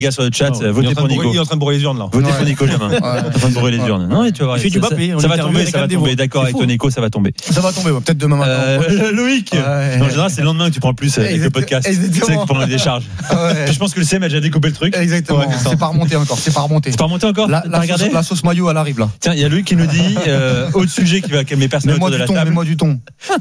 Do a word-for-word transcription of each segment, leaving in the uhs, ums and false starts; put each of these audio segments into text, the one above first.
gars sur le chat, non, votez pour Nico. Il est en train de bourrer les urnes là. Votez ouais. pour Nico Jamin. Ouais. Il est en train de bourrer les urnes. Non, mais tu vas voir. Il fait du Mbappé. Ça va tomber, ça va tomber. D'accord avec toi, Nico, ça va tomber. Ça va tomber, peut-être demain matin. Euh, Loïc. Ouais. En général, c'est le lendemain que tu prends le plus avec Exactement. le podcast. Exactement. C'est que pendant les décharges. Ouais. Puis je pense que le C M a déjà découpé le truc. Exactement. Ouais, c'est pas remonté encore. C'est pas remonté. C'est pas remonté encore. La, la, sauce, la sauce maillot, elle arrive là. Tiens, il y a Loïc qui nous dit euh, autre sujet qui va calmer personne autour de la table. Mets-moi du thon.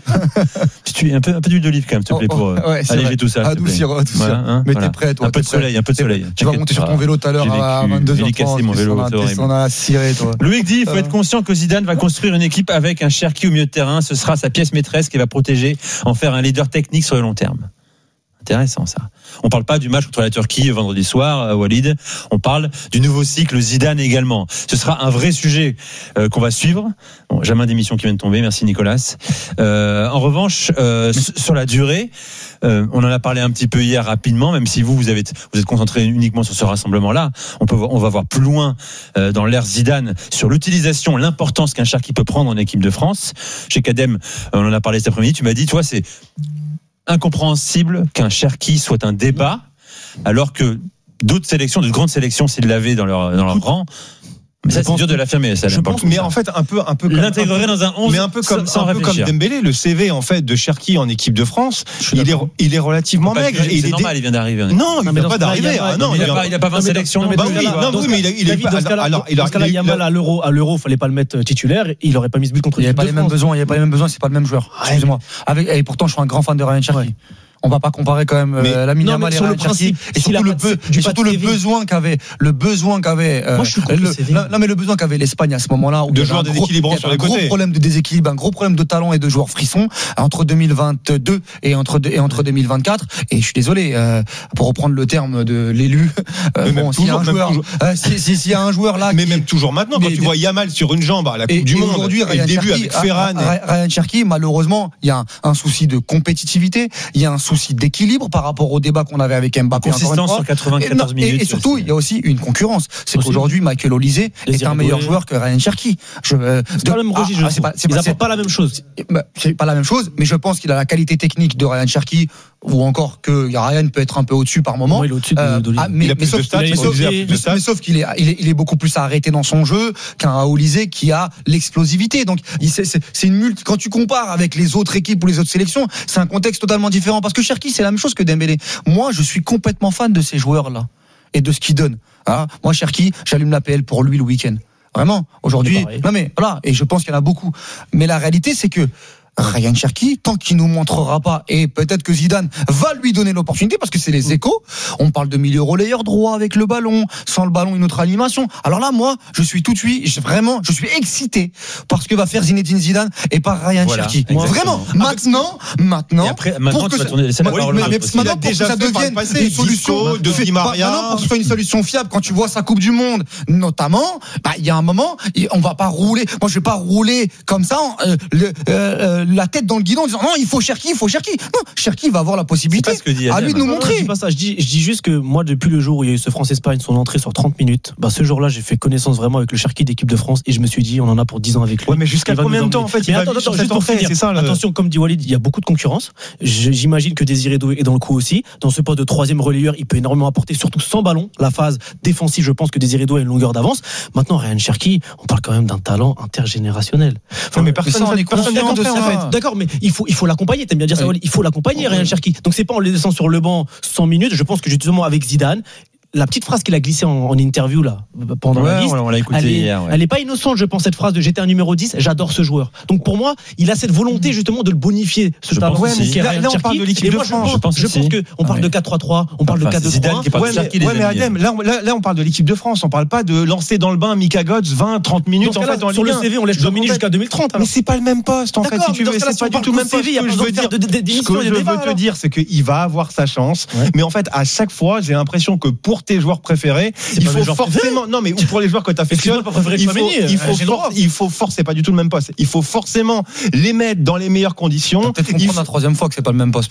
Tu un peu un peu d'huile d'olive quand même, s'il te plaît, pour alléger tout ça. Adoucir, tout ça. Mais t'es prêt, toi. Un peu de soleil, un peu de soleil. Tu vas monter sur ton vélo tout à l'heure à vingt-deux heures trente. J'ai cassé mon vélo, c'est horrible. On a ciré, toi. Loïc dit, il faut être conscient que Zidane va construire une équipe avec un Cherki au milieu de terrain. Ce sera sa pièce maîtresse qui va protéger, en faire un leader technique sur le long terme. Intéressant ça. On parle pas du match contre la Turquie vendredi soir, Walid. On parle du nouveau cycle Zidane également. Ce sera un vrai sujet euh, qu'on va suivre. Bon, jamais d'émission qui vient de tomber. Merci Nicolas. Euh, en revanche, euh, sur la durée, euh, on en a parlé un petit peu hier rapidement. Même si vous vous avez vous êtes concentré uniquement sur ce rassemblement-là, on peut on va voir plus loin euh, dans l'ère Zidane sur l'utilisation, l'importance qu'un Cherki peut prendre en équipe de France. Chez Kadem, on en a parlé cet après-midi. Tu m'as dit, toi, c'est incompréhensible qu'un Cherki soit un débat, alors que d'autres sélections, de grandes sélections, s'ils l'avaient dans leur, dans leur rang. Mais ça, c'est dur de l'affirmer. Ça, je pense, mais en fait, un peu, un peu, l'intégrerait dans un onze, mais un peu comme, sans un peu comme Dembélé, le C V en fait de Cherki en équipe de France, il est, il est relativement maigre. C'est normal, il vient d'arriver. Non, il vient pas d'arriver. Non, il a pas vingt sélections. Non, oui, mais il est dans ce cas-là. Dans ce cas-là, Yamal à l'Euro, à l'Euro, fallait pas le mettre titulaire. Il aurait pas mis ce but contre. Il n'y avait pas les mêmes besoins. Il n'y avait pas les mêmes besoins. C'est pas le même joueur. Excusez-moi. Avec et pourtant, je suis un grand fan de Ryan Cherki. On va pas comparer quand même euh, la Yamal et Ryan Cherki et surtout le peu, et surtout le besoin qu'avait le besoin qu'avait euh, Moi, je suis le, non mais le besoin qu'avait l'Espagne à ce moment-là où de joueurs déséquilibrants sur les côtés, un gros problème de déséquilibre, un gros problème de talent et de joueurs frissons entre deux mille vingt-deux et entre et entre deux mille vingt-quatre. Et je suis désolé euh, pour reprendre le terme de l'élu, euh, bon s'il y a un joueur euh, si s'il si y a un joueur là mais qui, même toujours maintenant quand mais, tu vois Yamal sur une jambe à la Coupe et, du et Monde aujourd'hui et le début avec Ferran Ryan Cherki, malheureusement il y a un, un souci de compétitivité, il y a un souci d'équilibre par rapport au débat qu'on avait avec Mbappé. Consistance sur quatre-vingt-quatorze minutes. Et, et surtout, il y a aussi une concurrence. C'est aussi qu'aujourd'hui, Michael Olise est un meilleur joueur que Ryan Cherki. Je, euh, c'est de, pas le même registre. Ah, c'est pas, c'est Ils n'apportent pas la même chose. C'est pas la même chose, mais je pense qu'il a la qualité technique de Ryan Cherki, ou encore que Ryan peut être un peu au-dessus par moment. Moi, il est au-dessus de, euh, de, de, ah, mais, il a mais, sauf, stats, mais, sauf, mais, mais sauf qu'il est, il est, il est beaucoup plus arrêté dans son jeu qu'un Olise qui a l'explosivité. Donc, c'est, c'est, c'est une multi. Quand tu compares avec les autres équipes ou les autres sélections, c'est un contexte totalement différent. Parce que Cherki, c'est la même chose que Dembélé. Moi, je suis complètement fan de ces joueurs-là et de ce qu'ils donnent. Hein, moi, Cherki, j'allume l'A P L pour lui le week-end. Vraiment. Aujourd'hui, non mais voilà. Et je pense qu'il y en a beaucoup. Mais la réalité, c'est que Ryan Cherki, tant qu'il nous montrera pas, et peut-être que Zidane va lui donner l'opportunité, parce que c'est les échos, on parle de milieu relayeur droit avec le ballon, sans le ballon une autre animation. Alors là, moi, je suis tout de suite, vraiment, je suis excité par ce que va faire Zinedine Zidane et par Ryan voilà, Cherki. Moi, vraiment, maintenant, maintenant, et après, maintenant, pour que ça, tourner, ça, oui, mais, mais maintenant, pour que ça devienne une solution, de Di Maria, maintenant, pour que ce soit une solution fiable, quand tu vois sa Coupe du Monde, notamment, bah, il y a un moment, on va pas rouler, moi, je vais pas rouler comme ça, euh, le, euh, la tête dans le guidon en disant non, il faut Cherki, il faut Cherki. Non, Cherki va avoir la possibilité à lui de nous montrer. Je dis pas ça, je dis, je dis juste que moi, depuis le jour où il y a eu ce France-Espagne, son entrée sur trente minutes, bah, ce jour-là, j'ai fait connaissance vraiment avec le Cherki d'équipe de France et je me suis dit, on en a pour dix ans avec lui. Ouais, mais jusqu'à combien de temps en fait il va attends, attends, juste pour finir, c'est ça, le... Attention, comme dit Walid, il y a beaucoup de concurrence. J'imagine que Désiré Doué est dans le coup aussi. Dans ce poste de troisième relayeur, il peut énormément apporter, surtout sans ballon. La phase défensive, je pense que Désiré Doué a une longueur d'avance. Maintenant, Ryan Cherki, on parle quand même d'un talent intergénérationnel. Enfin, mais personne n'est conscient de ça. D'accord, mais il faut, il faut l'accompagner. T'aimes bien dire ça, Walid. Il faut l'accompagner, Ryan Cherki. Donc c'est pas en le laissant sur le banc cent minutes. Je pense que justement avec Zidane, la petite phrase qu'il a glissée en, en interview là pendant ouais, la liste, on l'a écouté elle, est, hier, ouais. elle est pas innocente, je pense, cette phrase de j'étais un numéro dix, j'adore ce joueur. Donc pour moi, il a cette volonté justement de le bonifier, ce je talent. Ouais, mais là, là on parle de l'équipe de France. Je pense, je pense que on parle ouais. de quatre trois trois, on parle enfin, de quatre deux trois. Ouais, mais, ouais, mais Adem, là, là, là on parle de l'équipe de France, on parle pas de lancer dans le bain Mika Götze vingt trente minutes en fait, sur le C V, on laisse Dominique jusqu'à deux mille trente. Mais c'est pas le même poste en fait, si tu veux, c'est pas du tout le même poste. Ce que je veux dire, ce que je veux te dire, c'est qu'il va avoir sa chance, mais en fait, à chaque fois, j'ai l'impression que pour tes joueurs préférés, il faut forcément, non mais pour les joueurs que tu affectionnes, il faut, il faut, for, il faut force, c'est pas du tout le même poste. Il faut forcément les mettre dans les meilleures conditions. Peut-être comprendre la troisième fois que c'est pas le même poste, peut-être.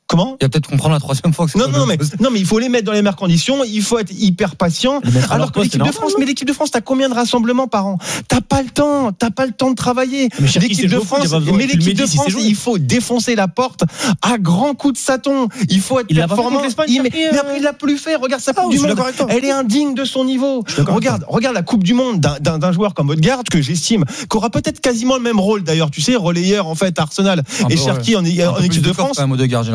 Comment ? Il va peut-être comprendre la troisième fois que c'est non, non, mais, non, mais il faut les mettre dans les meilleures conditions, il faut être hyper patient. Alors que l'équipe de France, mais l'équipe de France, t'as combien de rassemblements par an ? T'as pas le temps, t'as pas le temps de travailler. Mais l'équipe de France, mais l'équipe de France, il faut défoncer la porte à grands coups de sâton. Il faut être il performant. Il mais, mais après, il l'a plus fait. Regarde sa Coupe ah, du Monde. Elle est indigne de son niveau. Regarde, regarde la Coupe du Monde d'un, d'un, d'un joueur comme Odegaard, que j'estime, qui aura peut-être quasiment le même rôle d'ailleurs, tu sais, relayeur en fait, Arsenal et Cherki en, en équipe de France. Comment ?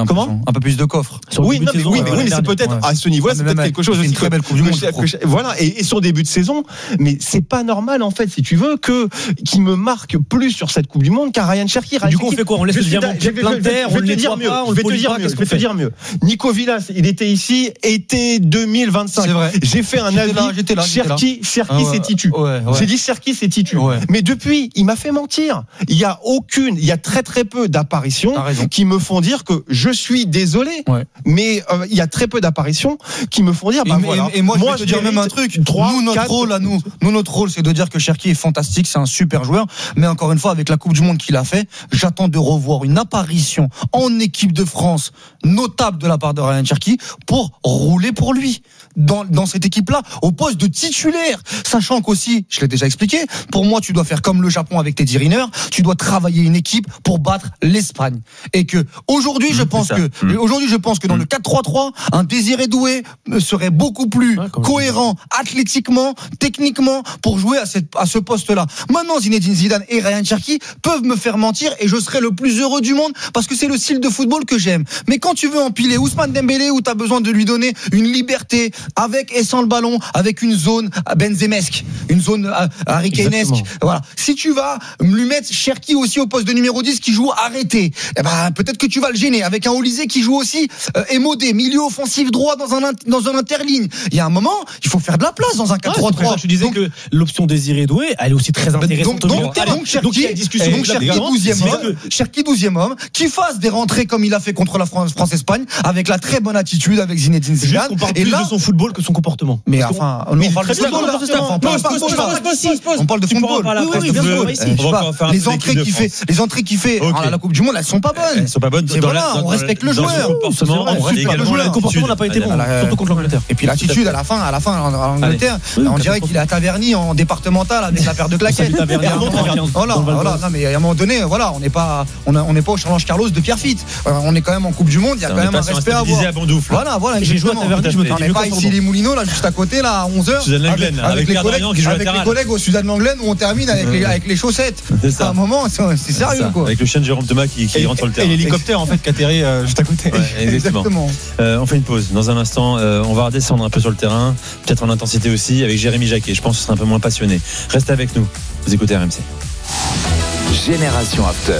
Un peu plus de coffre. Oui, non, mais oui, mais oui, mais c'est peut-être à ce niveau-là, c'est peut-être quelque chose aussi. Une très belle Coupe du Monde. Voilà, et sur début de saison, mais c'est pas normal en fait, si tu veux, que qui me marque plus sur cette Coupe du Monde qu'un Ryan Cherki. Du coup, on fait quoi ? On laisse le diamant plein de terre, on le nettoie pas, on le pollue pas. Je vais te dire mieux. Nico Villas, il était ici été deux mille vingt-cinq. C'est vrai. J'ai fait un avis. Cherki, Cherki, c'est titu. J'ai dit Cherki, c'est titu. Mais depuis, il m'a fait mentir. Il y a aucune, il y a très très peu d'apparitions qui me font dire que je suis désolé. Mais euh, il y a très peu d'apparitions qui me font dire bah et, voilà. et, et moi, moi je veux dire même un truc trois, nous notre quatre... rôle à nous nous notre rôle c'est de dire que Cherki est fantastique, c'est un super joueur, mais encore une fois avec la Coupe du Monde qu'il a fait, j'attends de revoir une apparition en équipe de France notable de la part de Ryan Cherki pour rouler pour lui dans, dans cette équipe-là au poste de titulaire, sachant qu'aussi, je l'ai déjà expliqué, pour moi tu dois faire comme le Japon avec Teddy Riner, tu dois travailler une équipe pour battre l'Espagne, et que aujourd'hui mmh, je pense que mmh. aujourd'hui je pense que dans mmh. le quatre trois trois, un Désiré Doué serait beaucoup plus ouais, cohérent athlétiquement, techniquement pour jouer à, cette, à ce poste-là. Maintenant Zinedine Zidane et Ryan Cherki peuvent me faire mentir et je serai le plus heureux du monde parce que c'est le style de football que j'aime. Mais quand tu veux empiler Ousmane Dembélé où tu as besoin de lui donner une liberté avec et sans le ballon, avec une zone benzemesque, une zone Harry Kane-esque, voilà. Si tu vas lui mettre Cherki aussi au poste de numéro dix qui joue arrêté, eh ben, peut-être que tu vas le gêner avec un Olysée qui joue aussi euh, émodé, milieu offensif droit dans un, dans un interligne. Il y a un moment, il faut faire de la place dans un quatre trois trois. Ah, je disais donc, que l'option Désiré Doué, elle est aussi très intéressante. Donc, donc, donc, Cherki, donc Cherki douzième homme, Cherki douzième homme, qui fasse des rentrées comme il a fait contre la France, France-Espagne, avec la très bonne attitude avec Zinedine Zidane. On parle plus de son football que son comportement. Mais enfin, on parle de football. On parle de football. Les entrées qu'il fait, les entrées qu'il fait à la Coupe du Monde, elles sont pas bonnes. Elles sont pas bonnes. Voilà, on respecte le joueur. Le comportement n'a pas été bon, surtout contre l'Angleterre. Et puis l'attitude à la fin, à la fin en Angleterre, on dirait qu'il est à Taverny en départemental avec la paire de claquettes. Voilà, voilà. Non mais à un moment donné, voilà, on n'est pas, on n'est pas au Challenge Carlos de Pierre Fitt. On est quand même en Coupe du Monde, il y a quand même un respect à avoir. Voilà, voilà. J'ai joué à Taverny, je me On n'est pas ici les Moulineaux là, juste à côté là, à onze heures. Avec les collègues, avec les collègues au Suzanne Langlaine où on termine avec les avec les chaussettes. C'est à un moment, c'est sérieux quoi. Avec le chien de Jérôme Thomas qui rentre sur le terrain. Et l'hélicoptère en fait qui atterrit juste à côté. Exactement. On fait une pause. Dans un instant, on va redescendre un peu sur le terrain, peut-être en intensité aussi, avec Jérémy Jacquet. Je pense que ce sera un peu moins passionné. Restez avec nous. Vous écoutez R M C. Génération After.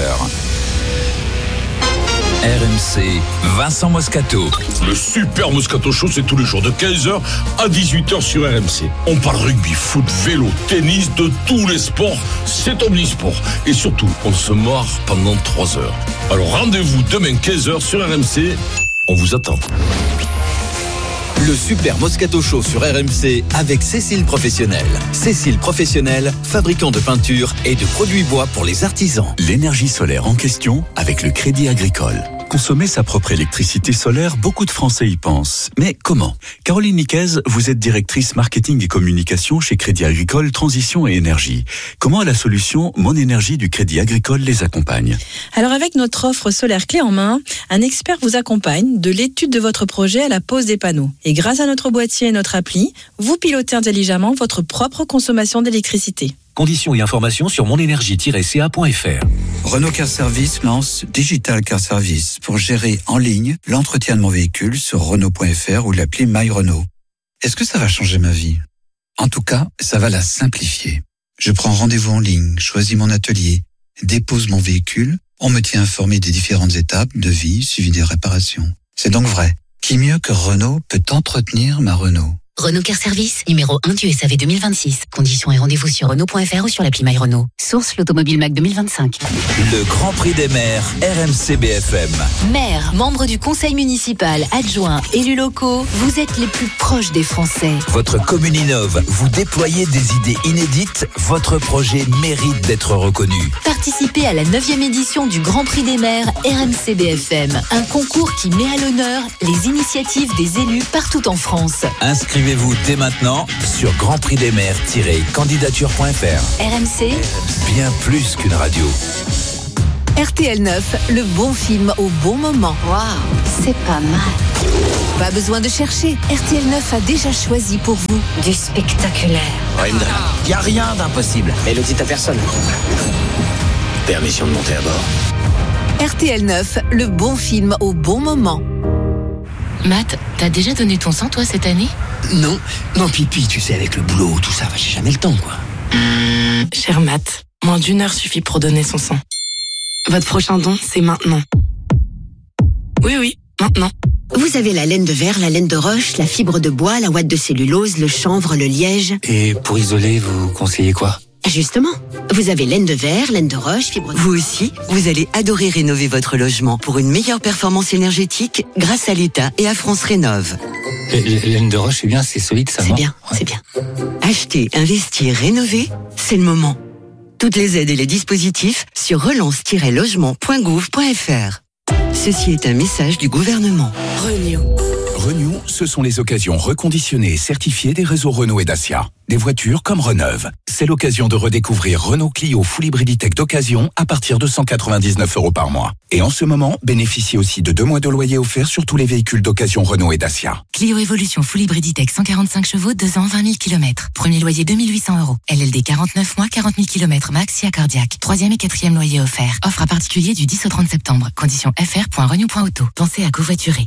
R M C, Vincent Moscato. Le Super Moscato Show, c'est tous les jours de quinze heures à dix-huit heures sur R M C. On parle rugby, foot, vélo, tennis, de tous les sports. C'est omnisport. Et surtout, on se marre pendant trois heures. Alors rendez-vous demain quinze heures sur R M C. On vous attend. Le Super Moscato Show sur R M C avec Cécile Professionnel. Cécile Professionnel, fabricant de peinture et de produits bois pour les artisans. L'énergie solaire en question avec le Crédit Agricole. Consommer sa propre électricité solaire, beaucoup de Français y pensent. Mais comment ? Caroline Niquez, vous êtes directrice marketing et communication chez Crédit Agricole Transition et Énergie. Comment la solution Mon Énergie du Crédit Agricole les accompagne ? Alors avec notre offre solaire clé en main, un expert vous accompagne de l'étude de votre projet à la pose des panneaux. Et grâce à notre boîtier et notre appli, vous pilotez intelligemment votre propre consommation d'électricité. Conditions et informations sur monénergie tiret c a point f r. Renault Car Service lance Digital Car Service pour gérer en ligne l'entretien de mon véhicule sur Renault point f r ou l'appli My Renault. Est-ce que ça va changer ma vie ? En tout cas, ça va la simplifier. Je prends rendez-vous en ligne, choisis mon atelier, dépose mon véhicule, on me tient informé des différentes étapes de vie suivi des réparations. C'est donc vrai. Qui mieux que Renault peut entretenir ma Renault ? Renault Car Service, numéro un du S A V deux mille vingt-six. Conditions et rendez-vous sur Renault point F R ou sur l'appli MyRenault. Source l'Automobile Mac deux mille vingt-cinq. Le Grand Prix des maires, R M C B F M. Maires, membres du conseil municipal, adjoints, élus locaux, vous êtes les plus proches des Français. Votre commune innove, vous déployez des idées inédites, votre projet mérite d'être reconnu. Participez à la neuvième édition du Grand Prix des maires R M C B F M. Un concours qui met à l'honneur les initiatives des élus partout en France. Inscrivez-vous dès maintenant sur grand prix des maires tiret candidature point F R. R M C, bien plus qu'une radio. R T L neuf, le bon film au bon moment. Waouh, c'est pas mal. Pas besoin de chercher, R T L neuf a déjà choisi pour vous du spectaculaire. Il n'y a rien d'impossible. Et le dit à personne. Permission de monter à bord. R T L neuf, le bon film au bon moment. Matt, t'as déjà donné ton sang, toi, cette année ? Non, non, Pipi, tu sais, avec le boulot, tout ça, j'ai jamais le temps, quoi. Mmh, cher Matt, moins d'une heure suffit pour donner son sang. Votre prochain don, c'est maintenant. Oui, oui, maintenant. Vous avez la laine de verre, la laine de roche, la fibre de bois, la ouate de cellulose, le chanvre, le liège. Et pour isoler, vous conseillez quoi ? Justement, vous avez laine de verre, laine de roche, fibre de... Vous aussi, vous allez adorer rénover votre logement pour une meilleure performance énergétique grâce à l'État et à France Rénov'. Laine de roche, c'est bien, c'est solide, ça va. C'est bien, ouais. c'est bien. Acheter, investir, rénover, c'est le moment. Toutes les aides et les dispositifs sur relance tiret logement point gouv point F R. Ceci est un message du gouvernement. Renew. Renew, ce sont les occasions reconditionnées et certifiées des réseaux Renault et Dacia. Des voitures comme Reneuve. C'est l'occasion de redécouvrir Renault Clio Full Hybrid E-Tech d'occasion à partir de cent quatre-vingt-dix-neuf euros par mois. Et en ce moment, bénéficiez aussi de deux mois de loyer offerts sur tous les véhicules d'occasion Renault et Dacia. Clio Evolution Full Hybrid E-Tech cent quarante-cinq chevaux, deux ans, vingt mille kilomètres. Premier loyer deux mille huit cents euros. L L D quarante-neuf mois, quarante mille kilomètres max, si cardiaque. Troisième et quatrième loyer offert. Offre à particulier du dix au trente septembre. Conditions f r point renew point auto. Pensez à covoiturer.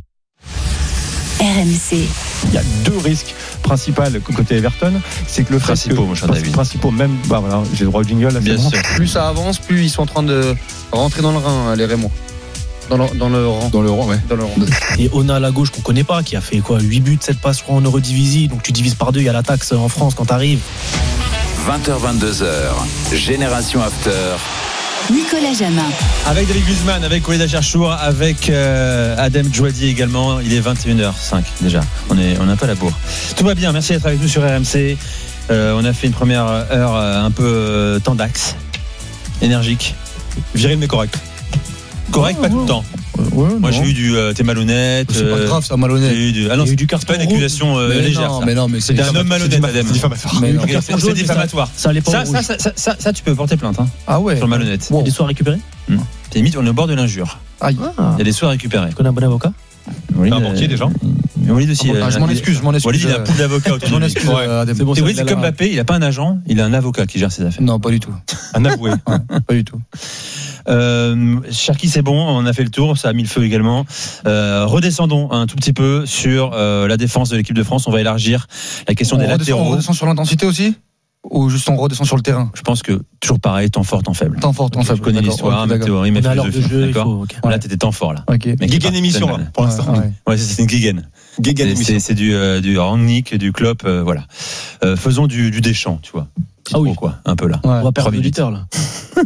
R M C. Il y a deux risques principaux côté Everton, c'est que le principaux, mon cher David. Principaux, même, bah voilà, j'ai le droit au jingle. Là, bien sûr. Plus ça avance, plus ils sont en train de rentrer dans le Rhin, les Rémois. Dans le, dans le rang. Dans le rang, ouais. Dans le rang. Et Ona à la gauche qu'on connaît pas, qui a fait quoi, huit buts, sept passes en Eurodivisie. Donc tu divises par deux, il y a la taxe en France quand t'arrives. vingt heures vingt-deux heures, Génération After. Nicolas Jamin. Avec David Guzman, avec Walid Acharchour, avec euh, Adem Djouadi également. Il est vingt et une heures cinq déjà. On est, on est un peu à la bourre. Tout va bien. Merci d'être avec nous sur R M C. Euh, on a fait une première heure euh, un peu euh, temps d'axe, énergique, viril mais correct. Correct, oh, pas oh. tout le temps. Ouais, Moi non. j'ai eu du euh, t'es malhonnête. C'est pas grave ça, malhonnête. J'ai eu du... Ah non, il y a eu du c'est pas une accusation euh, légère. Non, ça. mais non, mais c'est T'es un homme malhonnête, Adem. C'est diffamatoire. Mais non, c'est, c'est diffamatoire. Ça, ça, ça, ça, ça, ça, ça, ça, tu peux porter plainte. Hein, ah ouais. sur le malhonnête. Il y a des sous à récupérer. Mmh. T'es limite, on est au bord de l'injure. Aïe. Ah. Il y a des sous à récupérer. Tu connais un bon avocat? Walid, un banquier déjà. Walid aussi. Ah, je m'en excuse, je m'en excuse. Walid, il a un pool d'avocats autour de lui. Je m'en excuse. Ouais. C'est bon, Walid, c'est comme Mbappé, il a pas un agent, il a un avocat qui gère ses affaires. Non, pas du tout. Un avoué. Ouais, pas du tout. Euh, Cherki, c'est bon, on a fait le tour, ça a mis le feu également. Euh, redescendons un tout petit peu sur euh, la défense de l'équipe de France. On va élargir la question on des redescend, latéraux. On redescend sur l'intensité aussi, ou juste on redescend sur le terrain? Je pense que toujours pareil, temps fort, temps faible. Temps fort, temps faible. Je connais l'histoire, ma théorie, ma philosophie. Jeu, d'accord. faut, okay. Là, t'étais temps fort là. Okay. Guégan émission là, pour l'instant. Ouais, ouais. Ouais, c'est une Guégan. Guégan émission. C'est, c'est du euh, du Rangnick, du Klopp, euh, voilà. Euh, faisons du, du Deschamps, tu vois. Ah oui, quoi, un peu là. Ouais, on va perdre l'auditeur là.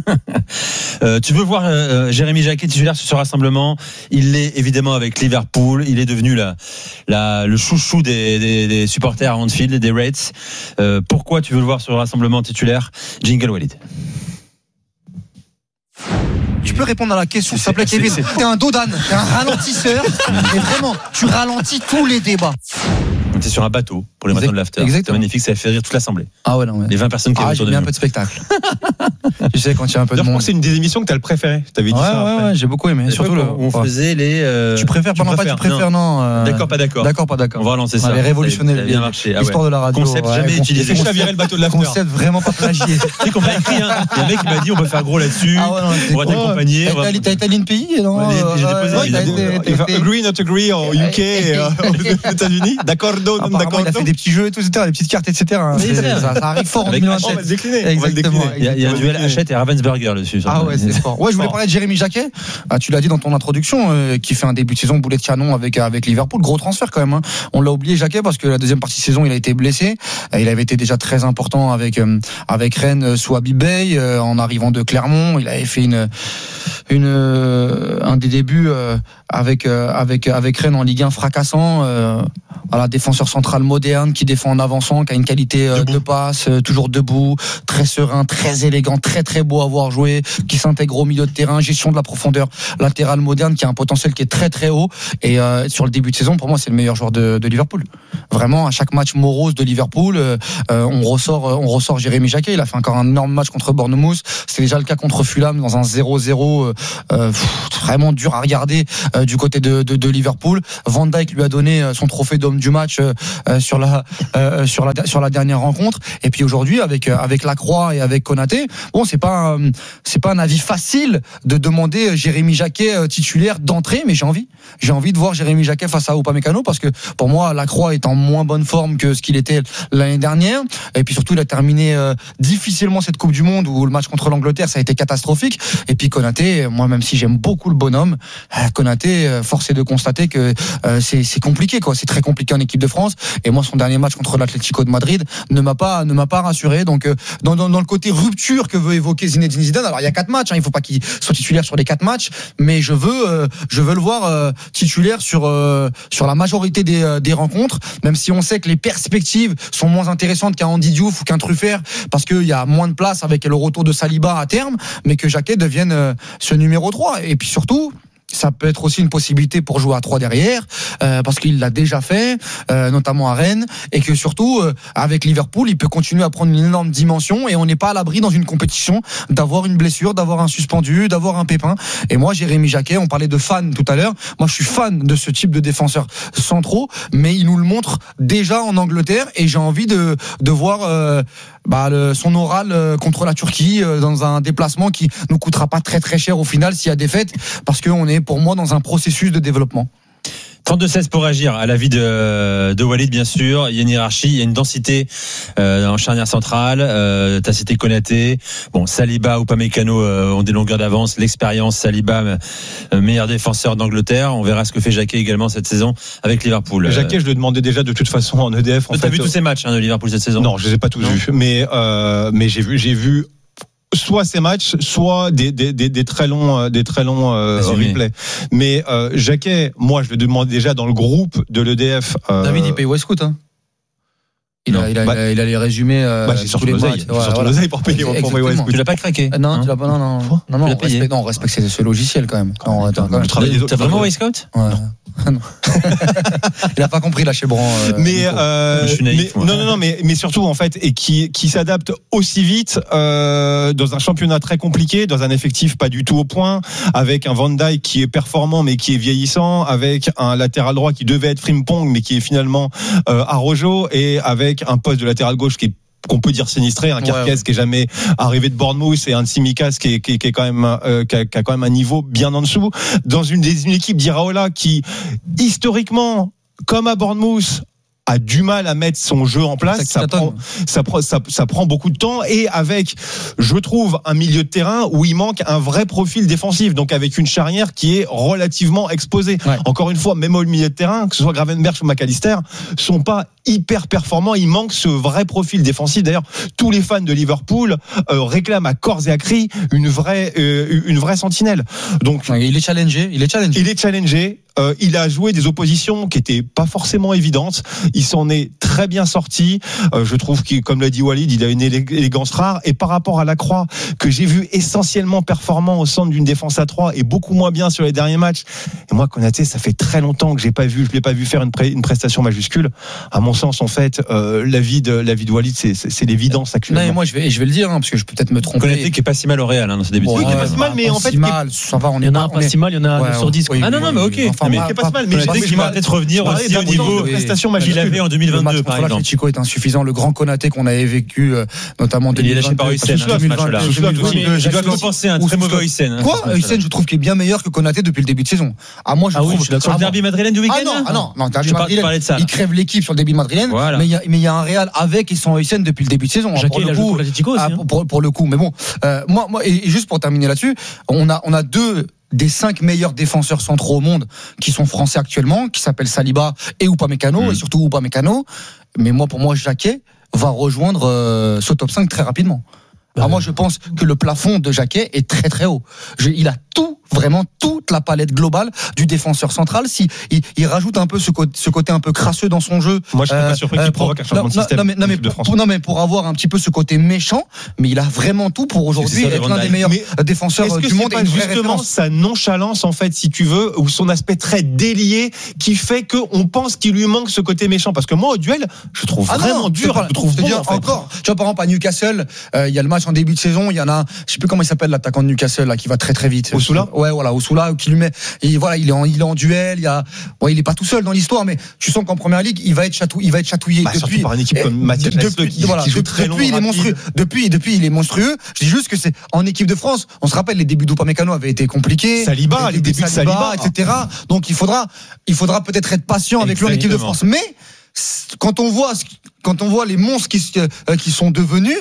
euh, tu veux voir euh, Jérémy Jacquet titulaire sur ce rassemblement? Il l'est évidemment avec Liverpool. Il est devenu la, la, le chouchou des, des, des supporters à Anfield, des Reds. Euh, pourquoi tu veux le voir sur le rassemblement titulaire? Jingle Walid. Tu peux répondre à la question, s'il te plaît, Kevin. T'es un dos d'âne, t'es un ralentisseur. Et vraiment, tu ralentis tous les débats. On était sur un bateau pour les matins de l'after. Exactement. C'est magnifique, ça a fait rire toute l'assemblée. Ah ouais, non, ouais. Les vingt personnes qui ah, étaient autour de nous. nous. Un peu de spectacle. Tu sais, quand il y a un peu de monde. Je crois que c'est une des émissions que t'as le préféré. T'avais dit ouais, ça. Ouais, après. ouais, j'ai beaucoup aimé. Surtout le. On ouais. faisait les. Euh... Tu préfères, tu préfères, pas, tu préfères, non. euh... D'accord, pas d'accord. D'accord, pas d'accord. On va relancer ça. On avait révolutionné ça bien marché. L'histoire ah ouais. de la radio. Concept ouais, jamais utilisé. C'est chaviré le bateau de l'after. Concept vraiment pas plagié. Tu sais qu'on m'a écrit, hein. Il y a un mec qui m'a dit on peut faire gros là-dessus. Ah ouais, non, on va t'accompagner. T'as été à l'I N P I, non? J'ai déposé. Agree, not agree, en U K, aux États-Unis. D'accord. Ronaldo, apparemment, il a fait des petits jeux et tout, et cetera, des petites cartes, et cetera. Ça, ça arrive fort en deux mille vingt-sept. On va le décliner. Exactement. Il y a, il y a un duel Hachette et Ravensburger dessus. Ah ouais, c'est fort. Ouais, je voulais parler de Jérémy Jacquet. Ah, tu l'as dit dans ton introduction, euh, qui fait un début de saison boulet de canon avec avec Liverpool. Gros transfert quand même. Hein. On l'a oublié Jacquet parce que la deuxième partie de saison, il a été blessé. Il avait été déjà très important avec euh, avec Rennes sous Habib Beye euh, en arrivant de Clermont. Il avait fait une une euh, un des débuts euh, avec euh, avec avec Rennes en Ligue un fracassant. Euh, voilà, défenseur central moderne qui défend en avançant, qui a une qualité euh, de passe, euh, toujours debout, très serein, très élégant, très très beau à voir jouer, qui s'intègre au milieu de terrain, gestion de la profondeur latérale moderne, qui a un potentiel qui est très très haut. Et euh, sur le début de saison, pour moi, c'est le meilleur joueur de, de Liverpool. Vraiment, à chaque match morose de Liverpool, euh, on ressort on ressort Jérémy Jacquet. Il a fait encore un énorme match contre Bournemouth. C'était déjà le cas contre Fulham dans un zéro zéro euh, pff, vraiment dur à regarder euh, du côté de, de, de Liverpool. Van Dijk lui a donné son trophée d'homme du match euh, sur la euh, sur la sur la dernière rencontre. Et puis aujourd'hui, avec avec Lacroix et avec Konaté, bon, c'est pas un, c'est pas un avis facile de demander Jérémy Jacquet titulaire d'entrée, mais j'ai envie j'ai envie de voir Jérémy Jacquet face à Upamecano parce que pour moi Lacroix est en moins bonne forme que ce qu'il était l'année dernière. Et puis surtout, il a terminé euh, difficilement cette Coupe du Monde où le match contre l'Angleterre, ça a été catastrophique. Et puis Konaté, moi, même si j'aime beaucoup le bonhomme, euh, Konaté, euh, force est de constater que euh, c'est, c'est compliqué, quoi. C'est très compliqué en équipe de France. Et moi, son dernier match contre l'Atlético de Madrid ne m'a pas, ne m'a pas rassuré. Donc, euh, dans, dans, dans le côté rupture que veut évoquer Zinedine Zidane, alors il y a quatre matchs, hein, il faut pas qu'il soit titulaire sur les quatre matchs, mais je veux, euh, je veux le voir euh, titulaire sur euh, sur la majorité des, euh, des rencontres, même si on sait que les perspectives sont moins intéressantes qu'un Andy Diouf ou qu'un Truffert parce qu'il y a moins de place avec le retour de Saliba à terme, mais que Jacquet devienne euh, ce numéro trois. Et puis surtout, ça peut être aussi une possibilité pour jouer à trois derrière, euh, parce qu'il l'a déjà fait, euh, notamment à Rennes, et que surtout, euh, avec Liverpool, il peut continuer à prendre une énorme dimension, et on n'est pas à l'abri dans une compétition d'avoir une blessure, d'avoir un suspendu, d'avoir un pépin. Et moi, Jérémy Jacquet, on parlait de fan tout à l'heure, moi je suis fan de ce type de défenseurs centraux, mais il nous le montre déjà en Angleterre, et j'ai envie de, de voir euh, bah, le, son oral euh, contre la Turquie, euh, dans un déplacement qui nous coûtera pas très très cher au final s'il y a défaite, parce qu'on est pour moi dans un processus de développement. trente-deux seize pour agir à l'avis de, de Walid, bien sûr. Il y a une hiérarchie, il y a une densité euh, en charnière centrale. Euh, t'as cité Konaté. Bon, Saliba ou Upamecano euh, ont des longueurs d'avance. L'expérience, Saliba, euh, meilleur défenseur d'Angleterre. On verra ce que fait Jacquet également cette saison avec Liverpool. Jacquet, je le demandais déjà de toute façon en E D F. En T'as fait, vu tous ces matchs hein, de Liverpool cette saison? Non, je les ai pas tous vus, mais euh, mais j'ai vu, j'ai vu. soit ces matchs, soit des, des, des, des très longs, des très longs euh, replays. Mais euh, Jacquet, moi, je le demande déjà dans le groupe de l'E D F. Euh... David, il paye Westcoott, hein. Il a, il, a, bah, il, a, il a les résumés. Euh, bah, j'ai sorti l'oseille. J'ai sorti l'oseille pour payer pour payer Westcoott. Tu l'as pas craqué? Non, hein tu l'as pas. Non, non, non, non, non, respect, non, respecte ce, ce logiciel quand même. Quand, ah, quand, quand même. T'as vraiment Westcoott? Ouais. Non. Il a pas compris là chez Bran. Euh, mais, euh, je suis naïf, mais non, non, non, mais mais surtout en fait et qui qui s'adapte aussi vite euh, dans un championnat très compliqué, dans un effectif pas du tout au point, avec un Van Dijk qui est performant mais qui est vieillissant, avec un latéral droit qui devait être Frimpong mais qui est finalement euh, Araujo, et avec un poste de latéral gauche qui est qu'on peut dire sinistré, un Kerkez ouais, ouais. qui est jamais arrivé de Bournemouth et un Tsimikas qui est, qui est, qui est quand même euh, qui, a, qui a quand même un niveau bien en dessous, dans une des une équipe d'Iraola qui historiquement, comme à Bournemouth, a du mal à mettre son jeu en place. Ça, ça, prend, ça, ça, ça prend beaucoup de temps, et avec, je trouve, un milieu de terrain où il manque un vrai profil défensif, donc avec une charnière qui est relativement exposée. Ouais. Encore une fois, même au milieu de terrain, que ce soit Gravenberch ou McAllister, sont pas hyper performants. Il manque ce vrai profil défensif. D'ailleurs, tous les fans de Liverpool euh, réclament à corps et à cri une vraie, euh, une vraie sentinelle. Donc, il est challengé. Il est challengé. Il est challengé. Euh, il a joué des oppositions qui étaient pas forcément évidentes. Il s'en est très bien sorti. Euh, je trouve que, comme l'a dit Walid, il a une élégance rare. Et par rapport à Lacroix, que j'ai vu essentiellement performant au centre d'une défense à trois et beaucoup moins bien sur les derniers matchs. Et moi, Konaté, ça fait très longtemps que j'ai pas vu, je l'ai pas vu faire une, pré, une prestation majuscule. À mon sens, en fait, euh, l'avis de l'avis de Walid, c'est, c'est, c'est l'évidence actuellement. Non, et moi, je vais, je vais le dire, hein, parce que je peux peut-être me tromper. Konaté qui est pas si mal au Réal hein, dans ses débuts. Oui, qui est pas si mal, mais en fait, mal, ça va, on il y en a un pas si mal, il y en a neuf sur dix. Ah non, non, mais ok. pas, mais, pas, pas mal. Mais je dis qu'il va peut-être revenir aussi au niveau de prestation qu'il avait en deux mille vingt-deux, par exemple. L'Atlético est insuffisant. Le grand Konaté qu'on avait vécu, notamment en deux mille vingt. Il est lâché par Hysén, ce match-là. Je dois compenser un très mauvais Hysén. Quoi? Hysén, je trouve qu'il est bien meilleur que Konaté depuis le début de saison. Ah, moi, je trouve. Sur le derby madrilène du week-end? Ah non, ah non, non, derby madrilène. Il crève l'équipe sur le derby madrilène. Mais il y a un Real avec et sans Hysén depuis le début de saison. Jacquet, il a joué pour l'Atlético aussi. Pour le coup. Mais bon, moi, moi, et juste pour terminer là-dessus, on a, on a deux des cinq meilleurs défenseurs centraux au monde qui sont français actuellement, qui s'appellent Saliba et Upamecano, mmh. et surtout Upamecano. Mais moi, pour moi, Jacquet va rejoindre euh, ce top cinq très rapidement. Alors moi, je pense que le plafond de Jacquet est très très haut. Je, il a tout, vraiment toute la palette globale du défenseur central. Si il, il rajoute un peu ce, co- ce côté un peu crasseux dans son jeu. Moi, je suis euh, pas surpris qu'il euh, provoque un changement non, de système. Non, mais, non, mais pour, pour, non, mais pour avoir un petit peu ce côté méchant, mais il a vraiment tout pour aujourd'hui être l'un des meilleurs mais défenseurs du monde. Est-ce que c'est pas justement sa nonchalance, en fait, si tu veux, ou son aspect très délié, qui fait qu'on pense qu'il lui manque ce côté méchant? Parce que moi, au duel, je trouve ah vraiment non, dur. Pas, je trouve bon, en fait. Encore. Tu vois, par exemple, à Newcastle, euh, il y a le match en début de saison, il y en a, je sais plus comment il s'appelle, l'attaquant de Newcastle, là, qui va très très vite. Osula? Ouais, voilà, Osula, qui lui met, et voilà, il est en, il est en duel, il y a, ouais, il est pas tout seul dans l'histoire, mais tu sens qu'en première ligue, il va être chatouillé, il va être chatouillé bah, depuis. Par une équipe comme Mathieu depuis, qui, voilà, qui joue très depuis, long, il est monstrueux. Depuis, depuis, il est monstrueux. Je dis juste que c'est, en équipe de France, on se rappelle, les débuts d'Upamecano avaient été compliqués. Saliba, les, les débuts de Saliba, et cetera. Donc, il faudra, il faudra peut-être être patient avec lui en équipe de France. Mais, quand on voit, quand on voit les monstres qui, euh, qui sont devenus,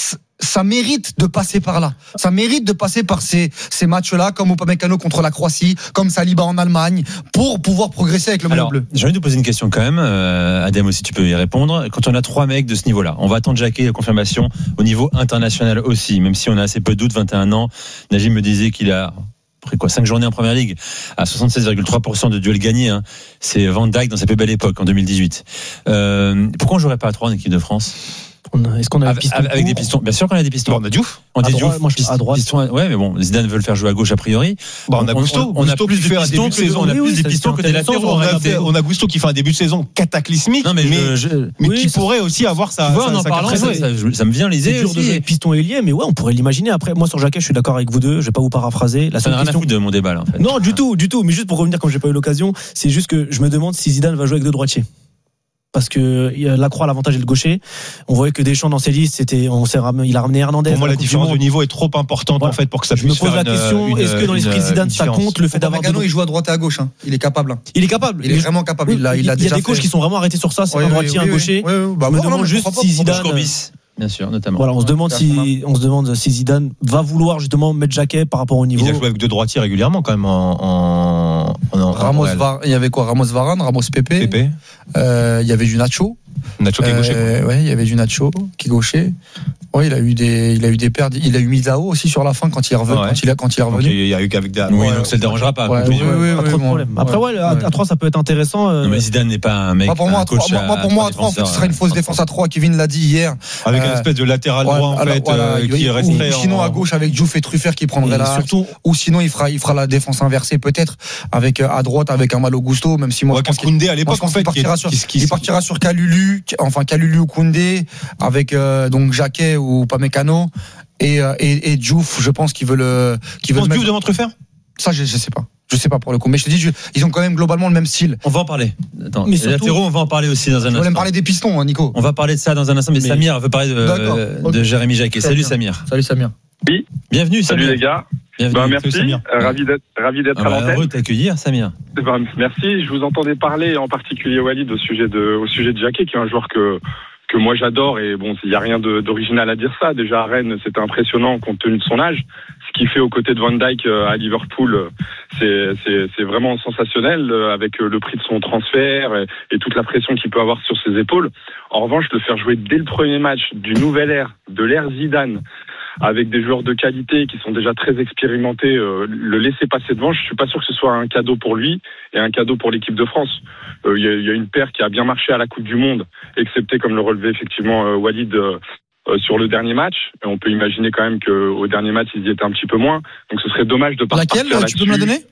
ça mérite de passer par là. Ça mérite de passer par ces, ces matchs-là, comme Upamecano contre la Croatie, comme Saliba en Allemagne, pour pouvoir progresser avec le maillot bleu. J'ai envie de poser une question quand même, euh, Adem aussi tu peux y répondre. Quand on a trois mecs de ce niveau-là, on va attendre Jacquet la confirmation au niveau international aussi, même si on a assez peu de doutes, vingt et un ans. Najim me disait qu'il a après quoi, cinq journées en première ligue, à soixante-seize virgule trois pour cent de duels gagnés, hein. C'est Van Dijk dans sa plus belle époque, en deux mille dix-huit. Euh, pourquoi on jouerait pas à trois en équipe de France? Est-ce qu'on a avec, avec des pistons? Bien sûr qu'on a des pistons. Bon, on a Diouf. On a Diouf. Moi, je suis à droite. Pistons, ouais, mais bon, Zidane veut le faire jouer à gauche a priori. Bon, on a Gusto. On, on, on a plus de pistons que saison. On a plus de pistons que des latéraux. On a, fait, on a Gusto qui fait un début de saison cataclysmique, non, mais, mais, je, je, mais oui, qui ça, pourrait aussi avoir sa. Tu vois, en en parlant, ça, ça, ça me vient l'idée. C'est dur de jouer piston ailier, mais ouais, on pourrait l'imaginer. Après, moi sur Jacquet, je suis d'accord avec vous deux. Je vais pas vous paraphraser. Ça n'a rien à foutre de mon débat là. En fait. Non, du tout, du tout. Mais juste pour revenir, comme j'ai pas eu l'occasion, c'est juste que je me demande si Zidane va jouer avec deux droitiers. Parce que Lacroix, l'avantage est le gaucher. On voyait que Deschamps dans ses listes, c'était, on s'est ramené, il a ramené Hernandez. Pour moi, la différence de niveau est trop importante ouais. en fait pour que ça puisse. Je me pose la question, une, est-ce que dans l'esprit Zidane ça compte le fait d'avoir Upamecano, il joue à droite et à gauche. Hein. Il est capable. Il est capable. Il est vraiment capable. Il, il, a, il, a il y a des coachs qui sont vraiment arrêtés sur ça. C'est oui, un droitier, oui, un gaucher. Oui, oui, bah, je me demande juste si Zidane. Bien sûr, notamment. Voilà, on se demande si, on se demande si Zidane va vouloir justement mettre Jacquet par rapport au niveau. Il a joué avec deux droitiers régulièrement quand même en. en, en Ramos, Var, il y avait quoi? Ramos Varane, Ramos Pepe. Pepe. Euh, il y avait du Nacho. Nacho qui est gaucher. Euh, ouais, il y avait du Nacho qui est gaucher. Ouais, il a eu des, il a eu des pertes. Il a eu Misao aussi sur la fin quand il est revenu. Ouais. Quand il a, quand il est revenu. Donc, il y a eu qu'avec des. Oui, ouais, donc ça le dérangera pas. Ouais, oui, oui, pas oui, trop de problème. Après, ouais, ouais, à trois, ça peut être intéressant. Non, mais Zidane n'est pas un mec. Moi, pour moi, un coach moi, moi, pour moi, à trois, en fait, ce serait une fausse défense à trois. Kevin l'a dit hier. Avec une espèce de latéral droit, en fait, qui resterait. Ou sinon, à gauche, avec Diouf et Truffert qui prendrait la. Surtout. Ou sinon, il fera, il fera la défense inversée, peut-être, avec, à droite, avec un Malo Gusto, même si moi, je pense Koundé à l'époque, en fait, il partira sur Kalulu, enfin, Kalulu ou Koundé, avec, donc, Jacquet ou Upamecano. Et, et, et Diouf, je pense qu'il veut le. Qu'il veut le Diouf devant Truffert? Ça, je, je sais pas. Je sais pas pour le coup. Mais je te dis, je, ils ont quand même globalement le même style. On va en parler. Attends, mais surtout, les latéraux, on va en parler aussi dans un instant. On va même parler des pistons, hein, Nico. On va parler de ça dans un instant. Mais, mais... Samir veut parler de, euh, de Jérémy Jacquet. Salut Samir. Salut Samir. Oui. Bienvenue Samir. Salut les gars. Bienvenue. Ben, merci. Samir. Euh, ravi d'être, ravi d'être ah bah, à l'antenne. Heureux de t'accueillir, Samir. Ben, merci. Je vous entendais parler en particulier Walid au sujet de, au sujet de Jacquet, qui est un joueur que. que moi j'adore, et bon, il n'y a rien de, d'original à dire ça. Déjà à Rennes, c'était impressionnant compte tenu de son âge. Ce qu'il fait aux côtés de Van Dijk à Liverpool, c'est, c'est, c'est vraiment sensationnel, avec le prix de son transfert et, et toute la pression qu'il peut avoir sur ses épaules. En revanche, le faire jouer dès le premier match du nouvel ère, de l'ère Zidane, avec des joueurs de qualité qui sont déjà très expérimentés, euh, le laisser passer devant, je suis pas sûr que ce soit un cadeau pour lui et un cadeau pour l'équipe de France. Il euh, y, y a une paire qui a bien marché à la Coupe du Monde, excepté, comme le relevait effectivement euh, Walid, euh, euh, sur le dernier match. Et on peut imaginer quand même qu'au dernier match, ils y étaient un petit peu moins. Donc ce serait dommage de pas Laquelle, partir tu peux me la donner?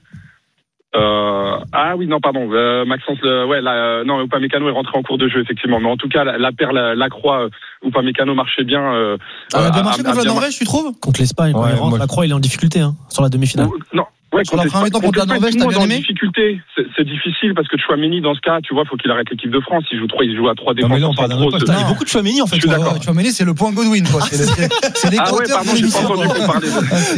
Euh, ah oui, non, pardon, euh, Maxence, euh, ouais, là, euh, non, Upamecano est rentré en cours de jeu, effectivement. Mais en tout cas, la, la paire, la, la croix, euh, Upamecano marchait bien. Euh, ah, elle a bien marché contre la Norvège, tu trouves? Contre l'Espagne, quand ouais, il rentre, moi, la croix, il est en difficulté, hein, sur la demi-finale. Non. Ouais, sur la première mi-temps contre la Norvège, t'as bien aimé? difficulté. C'est, c'est difficile parce que Tchouaméni, dans ce cas, tu vois, faut qu'il arrête l'équipe de France. Il joue trois, il joue à trois défenseurs. Non, mais là, on parle d'un autre poste. Il y a beaucoup de Tchouaméni, en fait. Tchouaméni, c'est le point Godwin, quoi. C'est, le, c'est les ah ouais, pardon, j'ai pas entendu qu'on parlait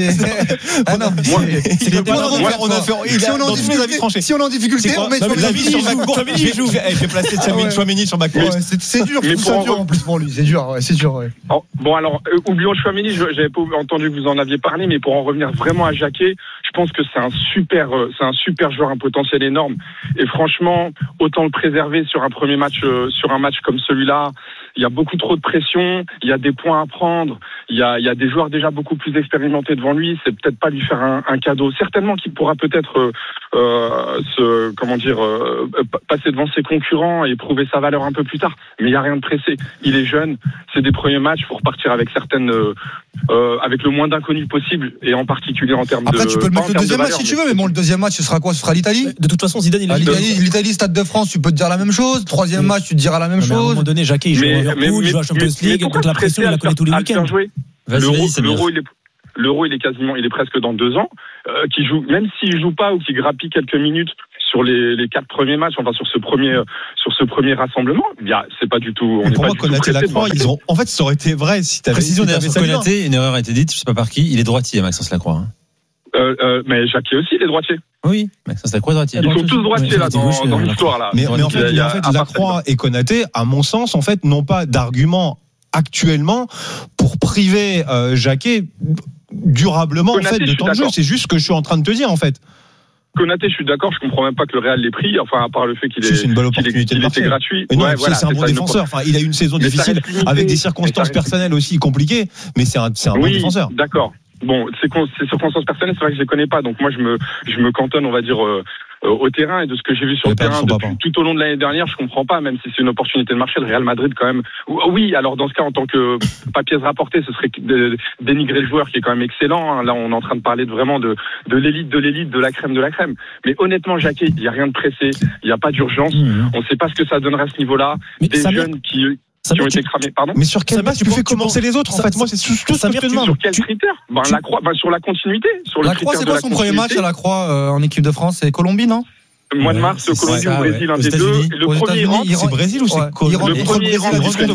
de... Ah non, moi, c'est les points de repère, on a fait, si on est en difficulté, si on est en difficulté, on met Tchouaméni sur ma cour. Je vais placer Tchouaméni sur ma cour. C'est dur, c'est dur en plus pour lui. C'est dur, c'est dur, Bon, alors, oublions Tchouaméni, j'avais pas entendu que vous en aviez parlé, mais pour en revenir vraiment à Jacquet, je pense que c'est un super, c'est un super joueur, un potentiel énorme. Et franchement, autant le préserver sur un premier match, euh, sur un match comme celui-là. Il y a beaucoup trop de pression, il y a des points à prendre, il y a, il y a des joueurs déjà beaucoup plus expérimentés devant lui. C'est peut-être pas lui faire un, un cadeau. Certainement qu'il pourra peut-être euh, euh, se, comment dire, euh, passer devant ses concurrents et prouver sa valeur un peu plus tard. Mais il y a rien de pressé. Il est jeune, c'est des premiers matchs, faut repartir avec certaines, euh, euh, avec le moins d'inconnus possible, et en particulier en termes Après, de. Après, tu peux le mettre le deuxième match si tu veux, mais bon, le deuxième match, ce sera quoi? Ce sera l'Italie. De toute façon, Zidane, il a ah, l'Italie, l'Italie, Stade de France, tu peux te dire la même chose. Troisième match, tu te diras la même chose. À un moment donné, Jacquet, il joue à Liverpool, il joue à Champions League, donc la pression, il la connaît tous les week-ends. L'euro, l'euro, il est, l'euro, il est quasiment, il est presque dans deux ans. Euh, qui joue, même s'il joue pas ou qu'il grappille quelques minutes sur les, les quatre premiers matchs, enfin sur ce premier, sur ce premier rassemblement, il y a, c'est pas du tout. On pour moi, Konaté Lacroix, ils ont. En fait, ça aurait été vrai si t'avais. Précision d'ailleurs sur Konaté, une erreur a été dite, je sais pas par qui. Il est droitier, Maxence Lacroix. Hein. Euh, euh, mais Jacquet aussi, il est droitier. Oui, Maxence Lacroix est droitier. Ils sont tous droitiers là dans, dans, dans l'histoire là. Mais, mais en fait, il y a, en fait Lacroix et Konaté, à mon sens, en fait, n'ont pas d'argument actuellement pour priver euh, Jacquet durablement Konaté, en fait de temps de jeu. C'est juste ce que je suis en train de te dire en fait. Konaté, je suis d'accord, je comprends même pas que le Real l'ait pris, enfin à part le fait qu'il est, c'est une bonne opportunité qu'il, de qu'il était gratuit. Mais non, ouais, c'est, voilà, c'est un bon défenseur. Enfin, il a eu une saison mais difficile avec des circonstances personnelles aussi compliquées, mais c'est un, c'est un oui, bon défenseur. D'accord. Bon, ces, ces circonstances personnelles, c'est vrai que je les connais pas, donc moi je me, je me cantonne, on va dire, euh, euh, au terrain, et de ce que j'ai vu sur le terrain depuis, tout au long de l'année dernière, je comprends pas, même si c'est une opportunité de marché, le Real Madrid quand même. Oui, alors dans ce cas, en tant que papiers rapportés, ce serait de, dénigrer le joueur qui est quand même excellent. Hein. Là, on est en train de parler de vraiment de, de l'élite, de l'élite, de la crème, de la crème. Mais honnêtement, Jacquet, il y a rien de pressé, il n'y a pas d'urgence. Mmh. On ne sait pas ce que ça donnerait à ce niveau-là. Mais des jeunes qui Ça qui ont été cramés. Pardon. Mais sur quelle base tu fais commencer les autres? En fait, moi, c'est tout ce que je te demande. Sur quel critère? Ben, la Croix, ben, sur la continuité. Sur le la Croix, c'est quoi son premier match à la Croix euh, en équipe de France? C'est Colombie, non? Mois de mars, Colombie ou Brésil, un des deux. Le premier Iran, c'est Brésil ou c'est Colombie? Le premier Iran,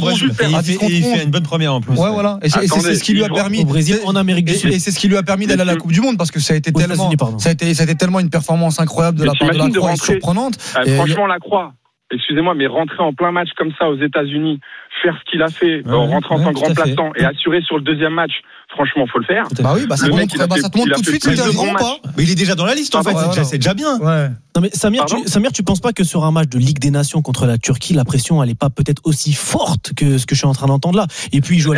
il fait une bonne première en plus. Ouais, voilà. Et c'est ce qui lui a permis au Brésil, en Amérique du Sud. Et c'est ce qui lui a permis d'aller à la Coupe du Monde parce que ça a été tellement, ça a été, ça a été tellement une performance incroyable de la part de la Croix, surprenante. Franchement, la Croix. Excusez-moi, mais rentrer en plein match comme ça aux États-Unis, faire ce qu'il a fait, ouais, rentrer en ouais, tant que remplaçant et assurer sur le deuxième match, franchement, faut le faire. Bah oui, bah ça, le mec, montre, bah, fait, ça te montre tout de suite, c'est bon pas. Mais il est déjà dans la liste, en fait, ouais, c'est déjà bien. Ouais. Non mais Samir tu, Samir, tu penses pas que sur un match de Ligue des Nations contre la Turquie, la pression elle est pas peut-être aussi forte que ce que je suis en train d'entendre là? Et puis il joue à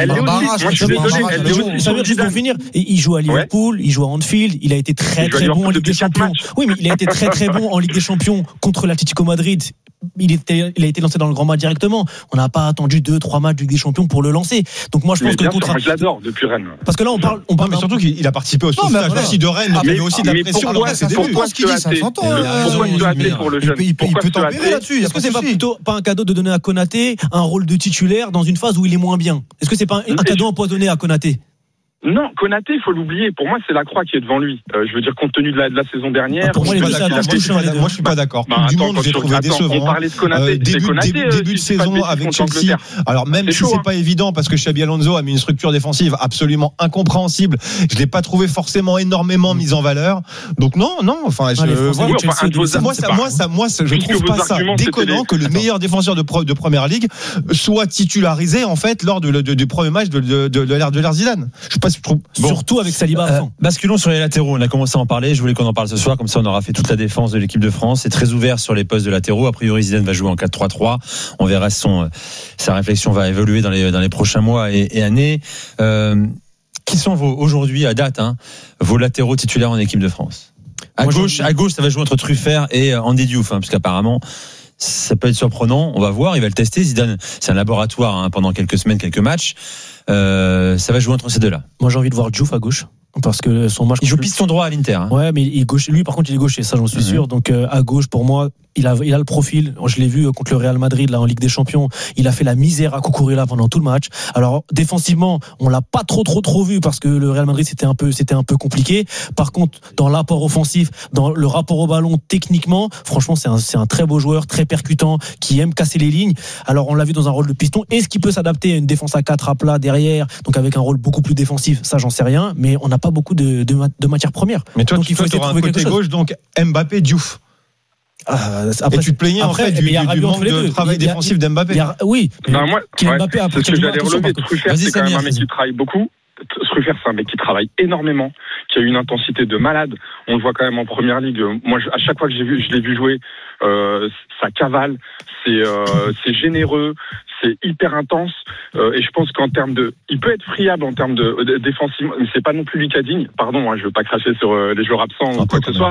Liverpool. Samir, juste pour finir, il joue à Liverpool, il joue à Anfield, il a été très très bon en Ligue des Champions. Oui, mais il a été très très bon en Ligue des Champions contre l'Atlético Madrid. Il, était, il a été lancé dans le grand match directement. On n'a pas attendu deux, trois matchs de Ligue des Champions pour le lancer. Donc moi je pense mais que le contrat. Moi je l'adore depuis Rennes. Parce que là on parle, on parle non, mais surtout qu'il a participé au sauvetage voilà. aussi de Rennes. Donc il y avait aussi de la pression. Pourquoi ce qu'il dit, ça s'entend. Pourquoi tu as hâté pour le jeune? Il peut tempérer là-dessus. Est-ce que c'est pas plutôt pas un cadeau de donner à Konaté un rôle de titulaire dans une phase où il est moins bien? Est-ce que c'est pas un cadeau empoisonné à Konaté? Non, Konaté, il faut l'oublier. Pour moi, c'est la Croix qui est devant lui. Euh, je veux dire, compte tenu de la, de la saison dernière. Pour moi, je moi, je suis pas d'accord. Bah, du monde, j'ai trouvé décevant. On parlait de Konaté. Euh, début Konaté, début, début de saison avec Chelsea. Alors même si c'est pas évident parce que Xabi Alonso a mis une structure défensive absolument incompréhensible, je l'ai pas trouvé forcément énormément mise en valeur. Donc non, non. Enfin, je, moi, ça, moi, ça, moi, je trouve pas ça déconnant que le meilleur défenseur de de première ligue soit titularisé en fait lors du premier match de de l'ère de l'ère Zidane. Je sais pas si je trouve surtout avec Saliba. Euh, basculons sur les latéraux. On a commencé à en parler. Je voulais qu'on en parle ce soir. Comme ça, on aura fait toute la défense de l'équipe de France. C'est très ouvert sur les postes de latéraux. A priori, Zidane va jouer en quatre trois trois. On verra si son, sa réflexion va évoluer dans les, dans les prochains mois et, et années. Euh, qui sont vos, aujourd'hui, à date, hein, vos latéraux titulaires en équipe de France? À Moi, gauche, à gauche, ça va jouer entre Truffert et Andy Diouf, hein, parce qu'apparemment, ça peut être surprenant. On va voir. Il va le tester. Zidane, c'est un laboratoire, hein, pendant quelques semaines, quelques matchs. Euh, ça va jouer entre ces deux-là. Moi, j'ai envie de voir Diouf à gauche. Parce que son match. Il joue piston droit à l'Inter. Hein. Ouais, mais il est gauche. Lui, par contre, il est gaucher. Ça, j'en suis mmh. sûr. Donc, euh, à gauche, pour moi, il a, il a le profil. Je l'ai vu contre le Real Madrid là en Ligue des Champions. Il a fait la misère à Cucurella pendant tout le match. Alors défensivement, on l'a pas trop trop trop vu parce que le Real Madrid c'était un peu c'était un peu compliqué. Par contre, dans l'apport offensif, dans le rapport au ballon, techniquement, franchement, c'est un c'est un très beau joueur, très percutant, qui aime casser les lignes. Alors on l'a vu dans un rôle de piston. Est-ce qu'il peut s'adapter à une défense à quatre à plat derrière, donc avec un rôle beaucoup plus défensif? Ça, j'en sais rien. Mais on n'a pas beaucoup de, de, de matières premières. Mais toi, donc tu il faut essayer de trouver un côté quelque chose. gauche, donc Mbappé, Diouf. Ah, après, et tu te plaignais après, en fait du, du, du manque de travail il a, défensif d'Mbappé. A, oui, non, moi, ouais, Mbappé a c'est ce que j'allais relever. Truffert, c'est quand même un mec qui travaille beaucoup. Truffert, c'est un mec qui travaille énormément, qui a une intensité de malade. On le voit quand même en première ligue. Moi, à chaque fois que j'ai vu, je l'ai vu jouer, euh, ça cavale, c'est, euh, c'est généreux, c'est hyper intense. Euh, et je pense qu'en termes de, il peut être friable en termes de, de défensif, mais c'est pas non plus Lucas Digne. Pardon, hein, je veux pas cracher sur euh, les joueurs absents ou quoi que ce soit.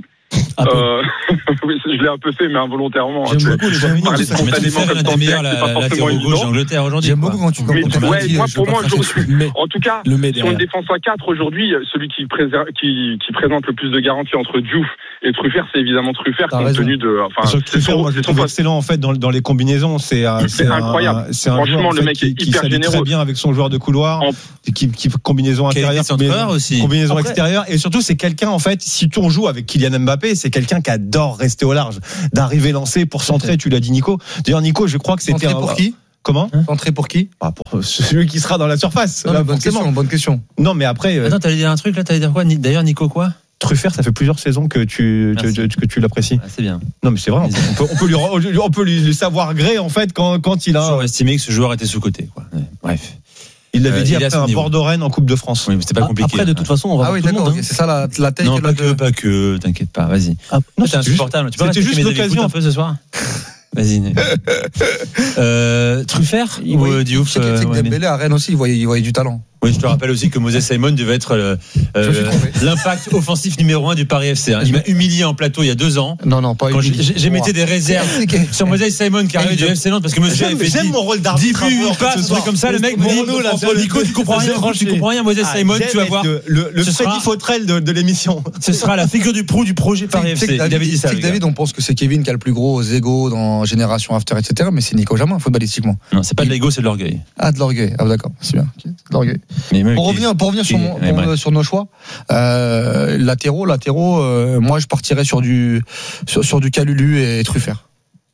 Euh, oui, je l'ai un peu fait, mais involontairement. J'aime beaucoup les joueurs parler spontanément comme ça, c'est pas forcément gauche d'Angleterre aujourd'hui. J'aime beaucoup quand tu mais, ouais, moi, pour moi, aujourd'hui, en tout cas, sur une défense à quatre aujourd'hui, celui qui, préserve, qui, qui présente le plus de garanties entre Diouf et Truffert, c'est évidemment Truffert, compte tenu de. Enfin, sur Truffert, moi, je le trouve excellent en fait dans, dans les combinaisons. C'est, c'est, c'est incroyable. Un, c'est un Franchement, joueur, le mec qui, est qui hyper généreux. Très bien avec son joueur de couloir, en... qui, qui combinaison intérieure, combinaison, aussi. combinaison Après... extérieure, et surtout c'est quelqu'un en fait. Si on joue avec Kylian Mbappé, c'est quelqu'un qui adore rester au large, d'arriver lancé pour centrer. Tu l'as dit, Nico. D'ailleurs, Nico, je crois que c'était centré pour qui? Comment Centré pour qui? Bah pour celui qui sera dans la surface. Non, là, bonne question, bonne question. Non, mais après. Attends, t'allais dire un truc là, t'allais dire quoi? D'ailleurs, Nico, quoi? Truffert, ça fait plusieurs saisons que tu, tu, tu, que tu l'apprécies. Ah, c'est bien. Non, mais c'est vrai. On peut, on peut, lui, on peut lui savoir gré en fait quand, quand il a. Toujours estimé que ce joueur était sous-coté. Quoi. Ouais. Bref. Il l'avait euh, dit après un Bordeaux-Rennes en Coupe de France. Oui, mais c'était pas compliqué. Après, de toute façon, on va. Ah oui, d'accord. Hein. C'est ça la, la tête. Non, pas la que, pas que. T'inquiète pas. Vas-y. Ah, non, c'est insupportable. Tu peux c'était juste l'occasion un peu ce soir. Vas-y. euh, Truffert ou voyait, Diouf. C'est euh, que Dembélé à Rennes aussi, il voyait, il voyait du talent. Oui, je te rappelle aussi que Moses Simon devait être euh, euh, l'impact offensif numéro un du Paris F C. Hein. Il m'a humilié en plateau il y a deux ans. Non, non, pas humilié. J'ai, j'ai mettais des réserves sur Moses Simon qui arrivait du F C Nantes parce que Monsieur j'aime, avait fait j'aime mon rôle d'arbitre. dix buts, une passe, un truc comme ça. Le mec me dit Nico, tu comprends rien, tu comprends rien. Moses Simon, tu vas voir. Le Freddy Fautrel de l'émission. Ce sera la figure du pro du projet Paris F C. Il avait dit ça. David, on pense que c'est Kevin qui a le plus gros ego dans Génération After, et cetera. Mais c'est Nico Jamin, footballistiquement. Non, c'est pas de l'ego, c'est de l'orgueil. Ah, de l'orgueil. Ah, d'accord, c'est bien. De l'orgueil. Pour revenir. Pour revenir sur, mon, pour, ouais, sur nos choix, euh, latéraux, latéraux, euh, moi je partirais sur du sur, sur du Kalulu et Truffert.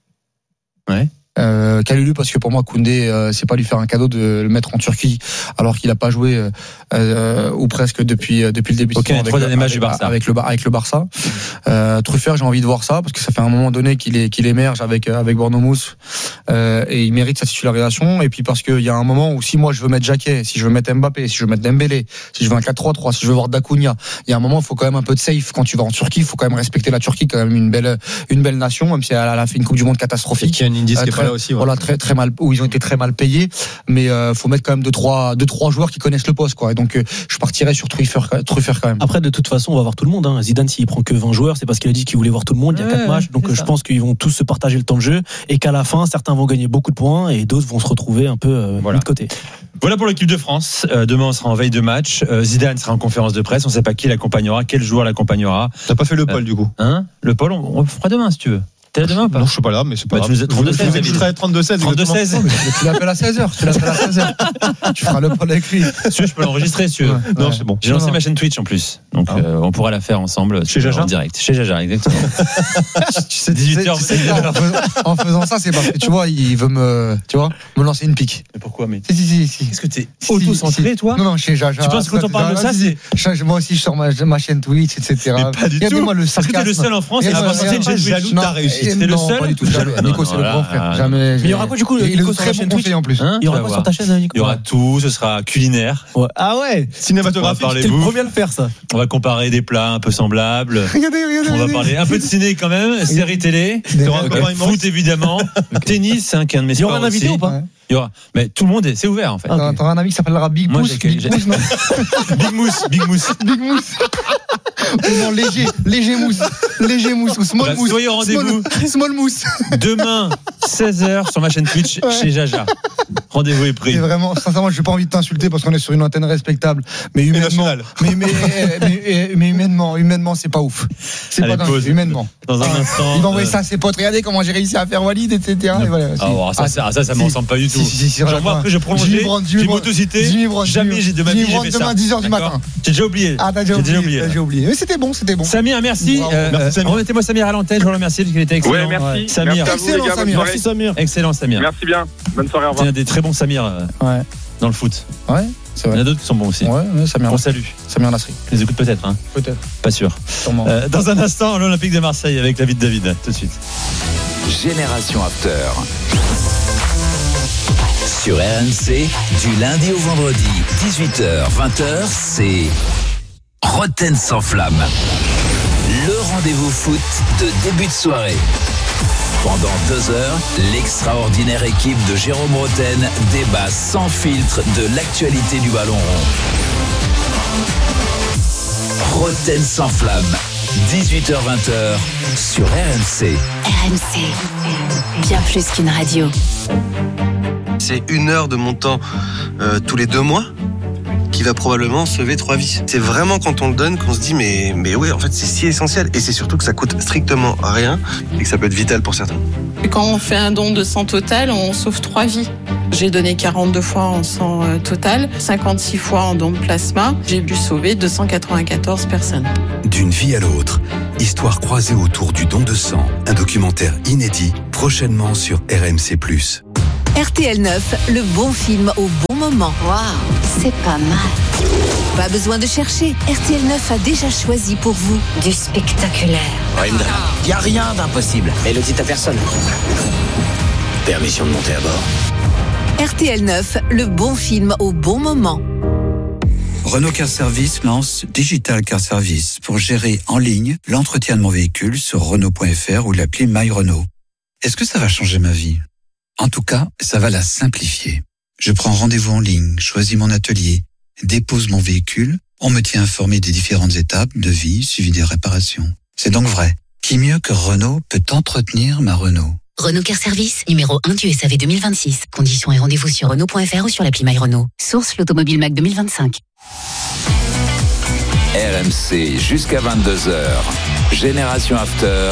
Ouais. Euh, Kalulu parce que pour moi Koundé euh, c'est pas lui faire un cadeau de le mettre en Turquie alors qu'il a pas joué euh, euh, ou presque depuis euh, depuis le début okay, de saison avec, le, avec, du Barça. avec le avec le Barça. Euh, Truffert j'ai envie de voir ça parce que ça fait un moment donné qu'il est qu'il émerge avec avec Bournemouth euh, et il mérite sa titularisation et puis parce qu'il y a un moment où si moi je veux mettre Jacquet, si je veux mettre Mbappé, si je veux mettre Dembélé, si je veux un quatre trois trois, si je veux voir Dacunia, il y a un moment il faut quand même un peu de safe quand tu vas en Turquie, il faut quand même respecter la Turquie quand même une belle une belle nation même si elle a fait une Coupe du monde catastrophique. Il y a une indice qui est pas là aussi. Ouais. Voilà très très mal où ils ont été très mal payés mais euh, faut mettre quand même deux trois deux trois joueurs qui connaissent le poste quoi et donc euh, je partirais sur Truffert Truffert quand même. Après de toute façon on va voir tout le monde hein. Zidane s'il prend que vingt joueurs c'est parce qu'il a dit qu'il voulait voir tout le monde il y a ouais, quatre matchs donc euh, je pense qu'ils vont tous se partager le temps de jeu et qu'à la fin certains vont gagner beaucoup de points et d'autres vont se retrouver un peu euh, voilà. de côté. Voilà pour l'équipe de France. Euh, demain on sera en veille de match. Euh, Zidane sera en conférence de presse. On ne sait pas qui l'accompagnera, quel joueur l'accompagnera. T'as pas fait le pôle euh, du coup. Hein le pôle on, on le fera demain si tu veux. T'es là demain ou pas? Non, je suis pas là, mais c'est pas bah, grave. Tu nous trente-deux seize, je serai trente-deux seize. trente-deux seize. Tu l'appelles à seize heures. Tu l'appelles à seize heures. Tu feras le pôle avec lui. Si tu veux, je peux l'enregistrer, si tu veux. Ouais. Non, c'est bon. J'ai lancé ma chaîne Twitch en plus. Donc, ah. euh, on pourra la faire ensemble. Chez Jaja? En direct. Chez Jaja, exactement. Tu sais, dix-huit heures. En faisant ça, c'est parce que tu vois, il veut me, tu vois, me lancer une pique. Mais pourquoi? Mais. Si, si, si. Qu'est-ce que t'es auto-centré, toi? Non, non, chez Jaja. Tu penses que quand on parle de ça, c'est. Moi aussi, je sors ma chaîne Twitch, et cetera. Mais pas du tout. Est-ce que t'es le seul en France à avoir une chaîne Twitch? T'as réussi. T'es le seul? Nico, c'est le grand frère. Jamais. Mais il y aura quoi du coup? Il est très bon conseiller en plus. Il y aura quoi sur ta chaîne, Nico? Il y aura tout. Ce sera culinaire. Ah ouais. Cinématographique. T'es le premier à le faire ça. On va comparer des plats un peu semblables. Regardez, regardez. On va parler un peu de ciné quand même, série télé, foot évidemment, tennis, hein, qui est un de mes sports. Il y aura un invité ou pas? Il y aura, mais tout le monde est, c'est ouvert en fait. Okay. T'auras un ami qui s'appellera Big Mousse. Big Mousse, non Big Mousse, Big Mousse. Big Mousse. Non, léger, léger mousse, léger mousse ou small bah, mousse. Soyez au rendez-vous. Small, small mousse. Demain seize heures sur ma chaîne Twitch ouais. chez Jaja. Rendez-vous est pris. C'est vraiment, sincèrement, j'ai pas envie de t'insulter parce qu'on est sur une antenne respectable, mais humainement, mais, mais, mais, mais humainement, humainement, c'est pas ouf. C'est Allez, pas dingue, humainement. Dans un instant. Il va envoyer euh... ça à ses potes. Regardez comment j'ai réussi à faire Walid, et cetera. Et voilà, ah, bon, ça, ah, ça, ça, ça si, m'en semble pas du tout. Si, si, si, Genre, moi, après, je prolongeais, j'ai m'autocité. Jamais j'ai de ma vie, j'ai fait ça. Demain, dix heures du matin. J'ai déjà oublié. Ah, t'as déjà oublié. J'ai oublié. Mais c'était bon, c'était bon. Samir, merci. Remettez-moi Samir à l'antenne. Je vous remercie parce qu'il était excellent. Ouais, merci. Samir. Excellent, Samir. Merci, Samir. Excellent, Samir. Merci bien. Bonne soirée, au revoir. Il y a des très bons Samir dans le foot. Ouais, c'est vrai. Il y en a d'autres qui sont bons aussi. Ouais, Samir. On salue. Samir Nasri. Tu les écoutes peut-être, hein. Peut-être. Pas sûr. Euh, dans un instant, l'Olympique de Marseille avec David David. Tout de suite. Génération After. Sur R M C, du lundi au vendredi, dix-huit heures, vingt heures, c'est Roten sans flamme. Le rendez-vous foot de début de soirée. Pendant deux heures, l'extraordinaire équipe de Jérôme Roten débat sans filtre de l'actualité du ballon rond. Roten sans flamme, dix-huit heures vingt sur R M C. R M C, bien plus qu'une radio. C'est une heure de mon temps euh, tous les deux mois qui va probablement sauver trois vies. C'est vraiment quand on le donne qu'on se dit mais, mais oui, en fait c'est si essentiel et c'est surtout que ça coûte strictement rien et que ça peut être vital pour certains. Et quand on fait un don de sang total, on sauve trois vies. J'ai donné quarante-deux fois en sang euh, total, cinquante-six fois en don de plasma. J'ai dû sauver deux cent quatre-vingt-quatorze personnes. D'une vie à l'autre, histoire croisée autour du don de sang. Un documentaire inédit, prochainement sur R M C plus. R T L neuf, le bon film au bon moment. Waouh, c'est pas mal. Pas besoin de chercher. R T L neuf a déjà choisi pour vous du spectaculaire. Il n'y a rien d'impossible. Et le dit à personne. Permission de monter à bord. R T L neuf, le bon film au bon moment. Renault Car Service lance Digital Car Service pour gérer en ligne l'entretien de mon véhicule sur Renault point F R ou l'appli My Renault. Est-ce que ça va changer ma vie ? En tout cas, ça va la simplifier. Je prends rendez-vous en ligne, choisis mon atelier, dépose mon véhicule, on me tient informé des différentes étapes, devis, suivi des réparations. C'est donc vrai. Qui mieux que Renault peut entretenir ma Renault ? Renault Car Service, numéro un du S A V deux mille vingt-six. Conditions et rendez-vous sur Renault point F R ou sur l'appli My Renault. Source l'Automobile Mac deux mille vingt-cinq. R M C jusqu'à vingt-deux heures. Génération After.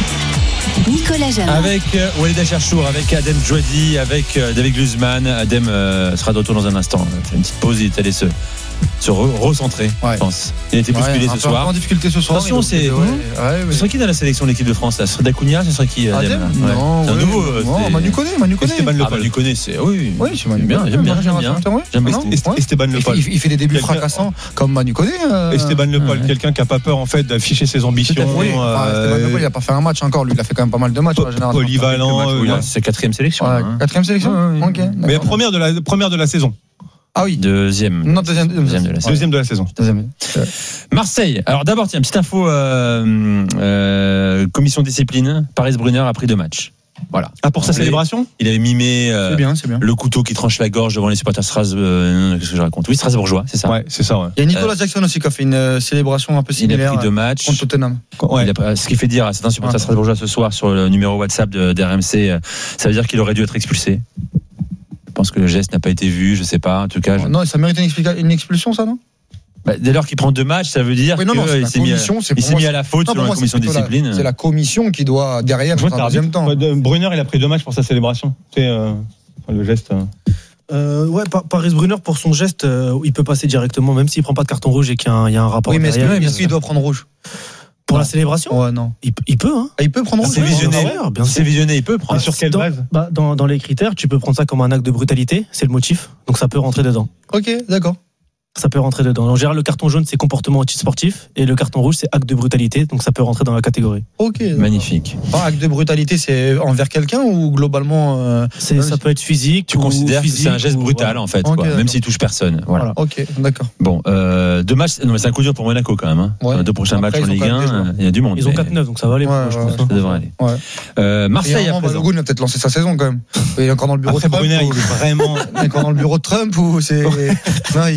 Nicolas Jamin. Avec euh, Walid Acharchour, avec Adem Djouadi, avec euh, David Guzman. Adem euh, sera de retour dans un instant. C'est une petite pause, il est allé se, se re- recentrer, ouais. je pense. Il a été bousculé ouais, ce soir. En difficulté ce soir. Attention, c'est. Ouais, ouais, ouais. Ce serait qui dans la sélection de l'équipe de France là? Ce serait Dacunia, ce serait qui Adem, Adem ouais. Non, c'est un ouais, nouveau. Euh, non, Manu connaît, Manu connaît. Esteban Le Pol. Manu connaît, c'est. Oui, oui, c'est Manu. Bien, j'aime bien, j'aime bien. J'aime bien Esteban Le Pol. Il fait des débuts fracassants comme Manu connaît. Esteban Le Pol, quelqu'un qui n'a pas peur en fait d'afficher ses ambitions. Esteban Le Pol, il n'a pas fait un match encore. Lui, il a fait quand même pas mal de matchs. Polyvalent. C'est sa quatrième sélection. Quatrième sélection. Ok. Mais première de la première de la saison. Ah oui. Deuxième. Non, deuxième, deuxième, deuxième, de, la deuxième de la saison. Deuxième. Marseille. Alors d'abord, tiens, petite info. Euh, euh, commission discipline. Paris Brunner a pris deux matchs. Voilà. Ah, pour sa célébration ? Il avait mimé euh, c'est bien, c'est bien. le couteau qui tranche la gorge devant les supporters Strasbourg. Euh, qu'est-ce que je raconte ? Oui, Strasbourgeois, c'est ça. Ouais, c'est ça. Ouais. Il y a Nicolas euh, Jackson aussi qui a fait une euh, célébration un peu similaire. Il a pris deux matchs contre Tottenham. Ouais. Il a, ce qui fait dire à certains supporters ouais. strasbourgeois ce soir sur le numéro WhatsApp de, d'R M C, euh, ça veut dire qu'il aurait dû être expulsé. Je pense que le geste n'a pas été vu, je sais pas. En tout cas, je... non, ça mérite une, explica- une expulsion, ça, non ? Bah, dès lors qu'il prend deux matchs, ça veut dire oui, non, non, qu'il s'est mis, à, il s'est mis à la faute non, sur la commission de discipline. La, c'est la commission qui doit derrière dans un deuxième temps. Brunner, il a pris deux matchs pour sa célébration. C'est euh, le geste. Euh... Euh, ouais, Paris Brunner pour son geste, euh, il peut passer directement, même s'il prend pas de carton rouge et qu'il y a un, il y a un rapport. Oui, mais derrière, est-ce qu'il doit prendre rouge pour non. la célébration ? Ouais, non. Il, il peut, hein. Ah, il peut prendre rouge. C'est visionné. Bien c'est visionné, il peut prendre. Et sur quelle dans, base ? Bah, dans, dans les critères, tu peux prendre ça comme un acte de brutalité, c'est le motif, donc ça peut rentrer dedans. Ok, d'accord. Ça peut rentrer dedans. En général, le carton jaune, c'est comportement antisportif et le carton rouge, c'est acte de brutalité, donc ça peut rentrer dans la catégorie. Ok. D'accord. Magnifique. Ah, acte de brutalité, c'est envers quelqu'un ou globalement euh... c'est, Ça peut être physique. Tu considères physique, que c'est un geste brutal voilà. en fait, okay, quoi, même s'il touche personne. Voilà. Ok, d'accord. Bon, euh, deux matchs, non mais c'est un coup dur pour Monaco quand même. Hein. Ouais. Deux prochains Après, matchs en Ligue un, il y a du monde. Ils ont quatre neuf, donc ça va aller. Ouais, je ouais, pense. Ça devrait aller. Ouais. Euh, Marseille à présent. Balogun a peut-être lancé sa saison quand même. Il est encore dans le bureau de Trump. Il est vraiment. Il est encore dans le bureau de Trump ou c'est. Non, il doit, il peut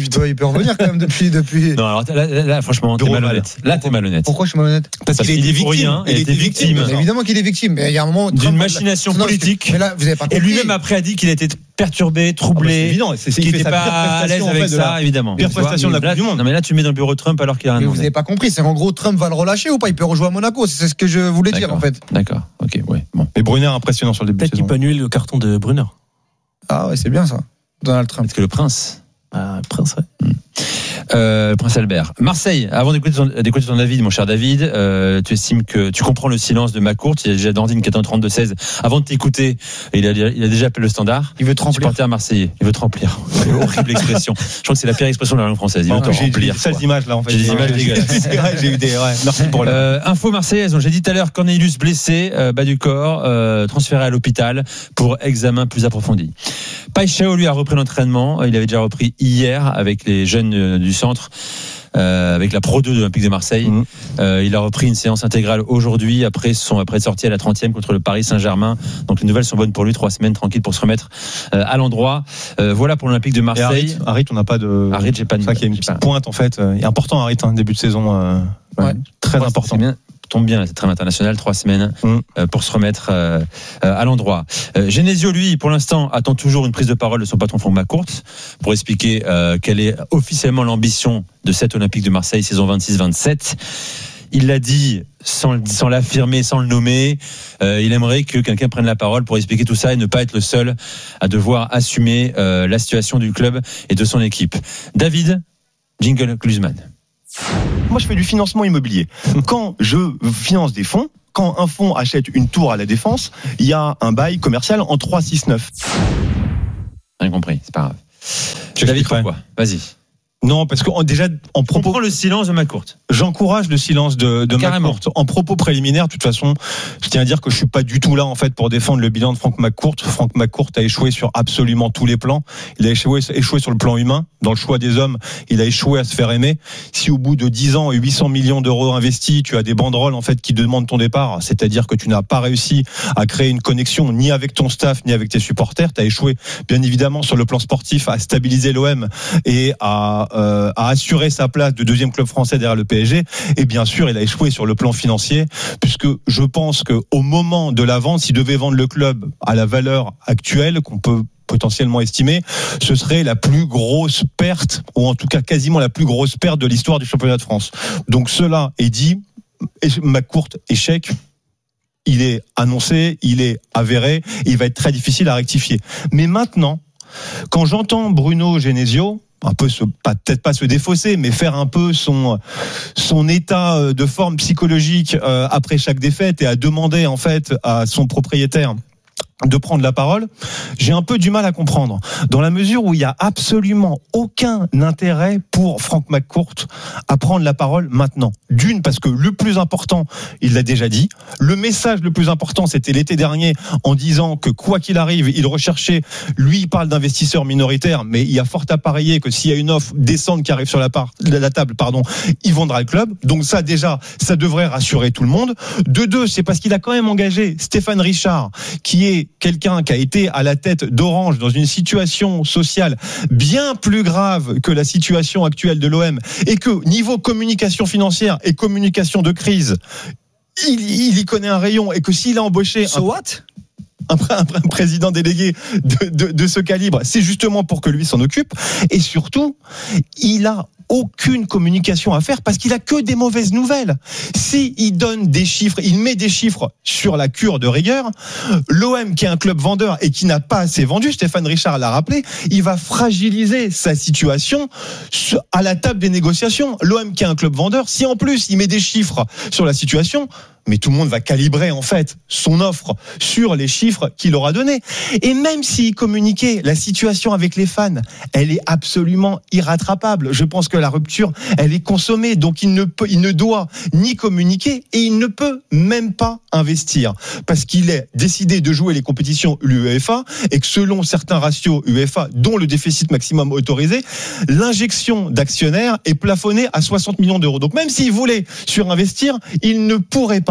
peut revenir quand même depuis. depuis... Non, alors là, là, là franchement, t'es malhonnête. Là, t'es malhonnête. Pourquoi je suis malhonnête? Parce, Parce qu'il est victime. Il était victime. victime. Évidemment qu'il est victime. Mais il y a un moment. D'une machination non, politique. Mais là, vous avez pas compris. Et lui-même après a dit qu'il était perturbé, troublé, ah bah c'est évident, c'est, c'est, qui n'était pas à l'aise avec ça, la, évidemment. Pire prestation de la Coupe du Monde. Non mais là tu mets dans le bureau de Trump alors qu'il a rien. Mais vous n'avez pas compris, c'est en gros Trump va le relâcher ou pas? Il peut rejouer à Monaco, c'est ce que je voulais D'accord. dire en fait. D'accord, ok, ouais. Bon. Mais Brunner impressionnant sur le début. Peut-être qu'il peut annuler le carton de Brunner. Ah ouais, c'est bien ça. Donald Trump. Peut-être que le prince. Ah, prince, ouais. Hmm. Euh, Prince Albert. Marseille, avant d'écouter ton, d'écouter ton avis, mon cher David, euh, tu estimes que tu comprends le silence de McCourt. Il a déjà dandé une quatorze trente-deux seize. Avant de t'écouter, il a, il a déjà appelé le standard. Il veut te remplir. Supporter marseillais. Il veut te remplir. Horrible expression. Je crois que c'est la pire expression de la langue française. Il veut bon, te j'ai remplir. J'ai des images là en fait. J'ai des images dégueulasses. C'est vrai, j'ai eu des. Ouais, merci pour le. Euh, info marseillaise. Donc, j'ai dit tout à l'heure, Cornelius blessé, euh, bas du corps, euh, transféré à l'hôpital pour examen plus approfondi. Paixão lui a repris l'entraînement. Il avait déjà repris hier avec les jeunes euh, du centre. Euh, avec la Pro deux de l'Olympique de Marseille. Mmh. Euh, il a repris une séance intégrale aujourd'hui après son après sortie à la trentième contre le Paris Saint-Germain. Donc les nouvelles sont bonnes pour lui, trois semaines tranquille pour se remettre euh, à l'endroit. Euh, voilà pour l'Olympique de Marseille. Et Harit, on n'a pas de. Harit, j'ai pas de. C'est ça qui est une petite pointe en fait. Il est important Harit, hein, début de saison. Euh, ouais, ouais. Très ouais, important. C'est bien. Tombe bien, cette trêve internationale, trois semaines mmh. euh, pour se remettre euh, euh, à l'endroit. Euh, Genesio, lui, pour l'instant, attend toujours une prise de parole de son patron Franck McCourt pour expliquer euh, quelle est officiellement l'ambition de cette Olympique de Marseille saison vingt-six vingt-sept. Il l'a dit sans, sans l'affirmer, sans le nommer. Euh, il aimerait que quelqu'un prenne la parole pour expliquer tout ça et ne pas être le seul à devoir assumer euh, la situation du club et de son équipe. David, jingle Klusman. Moi, je fais du financement immobilier. Quand je finance des fonds, quand un fonds achète une tour à la Défense, il y a un bail commercial en trois six neuf. Rien compris, c'est pas grave. Je David, pourquoi ? Vas-y. Non, parce que en, déjà, en propos. Comprends le silence de McCourt. J'encourage le silence de, de McCourt. En propos préliminaires, de toute façon, je tiens à dire que je suis pas du tout là, en fait, pour défendre le bilan de Franck McCourt. Franck McCourt a échoué sur absolument tous les plans. Il a échoué, échoué sur le plan humain. Dans le choix des hommes, il a échoué à se faire aimer. Si au bout de dix ans et huit cents millions d'euros investis, tu as des banderoles, en fait, qui demandent ton départ, c'est-à-dire que tu n'as pas réussi à créer une connexion ni avec ton staff, ni avec tes supporters, tu as échoué, bien évidemment, sur le plan sportif, à stabiliser l'O M et à, euh, à assurer sa place de deuxième club français derrière le P S G. Et bien sûr, il a échoué sur le plan financier, puisque je pense qu'au moment de la vente, s'il devait vendre le club à la valeur actuelle, qu'on peut potentiellement estimer, ce serait la plus grosse perte, ou en tout cas quasiment la plus grosse perte de l'histoire du championnat de France. Donc cela est dit, McCourt, échec, il est annoncé, il est avéré, il va être très difficile à rectifier. Mais maintenant, quand j'entends Bruno Genesio, un peu se, pas, peut-être pas se défausser, mais faire un peu son son état de forme psychologique euh, après chaque défaite et à demander en fait à son propriétaire de prendre la parole, j'ai un peu du mal à comprendre, dans la mesure où il y a absolument aucun intérêt pour Franck McCourt à prendre la parole maintenant. D'une, parce que le plus important, il l'a déjà dit, le message le plus important, c'était l'été dernier, en disant que quoi qu'il arrive, il recherchait, lui, il parle d'investisseurs minoritaires, mais il y a fort à parier que s'il y a une offre décente qui arrive sur la, part, la table, pardon, il vendra le club. Donc ça, déjà, ça devrait rassurer tout le monde. De deux, c'est parce qu'il a quand même engagé Stéphane Richard, qui est quelqu'un qui a été à la tête d'Orange dans une situation sociale bien plus grave que la situation actuelle de l'O M, et que niveau communication financière et communication de crise, il, il y connaît un rayon, et que s'il a embauché so un, what un, un, un président délégué de, de, de ce calibre, c'est justement pour que lui s'en occupe. Et surtout, il a aucune communication à faire parce qu'il a que des mauvaises nouvelles. Si il donne des chiffres, il met des chiffres sur la cure de rigueur, l'O M qui est un club vendeur et qui n'a pas assez vendu, Stéphane Richard l'a rappelé, il va fragiliser sa situation à la table des négociations. L'O M qui est un club vendeur, si en plus il met des chiffres sur la situation, mais tout le monde va calibrer en fait son offre sur les chiffres qu'il aura donnés. Et même s'il communiquait, la situation avec les fans, elle est absolument irrattrapable. Je pense que la rupture, elle est consommée, donc il ne peut, il ne doit ni communiquer et il ne peut même pas investir parce qu'il est décidé de jouer les compétitions UEFA et que selon certains ratios UEFA, dont le déficit maximum autorisé, l'injection d'actionnaires est plafonnée à soixante millions d'euros. Donc même s'il voulait surinvestir, il ne pourrait pas.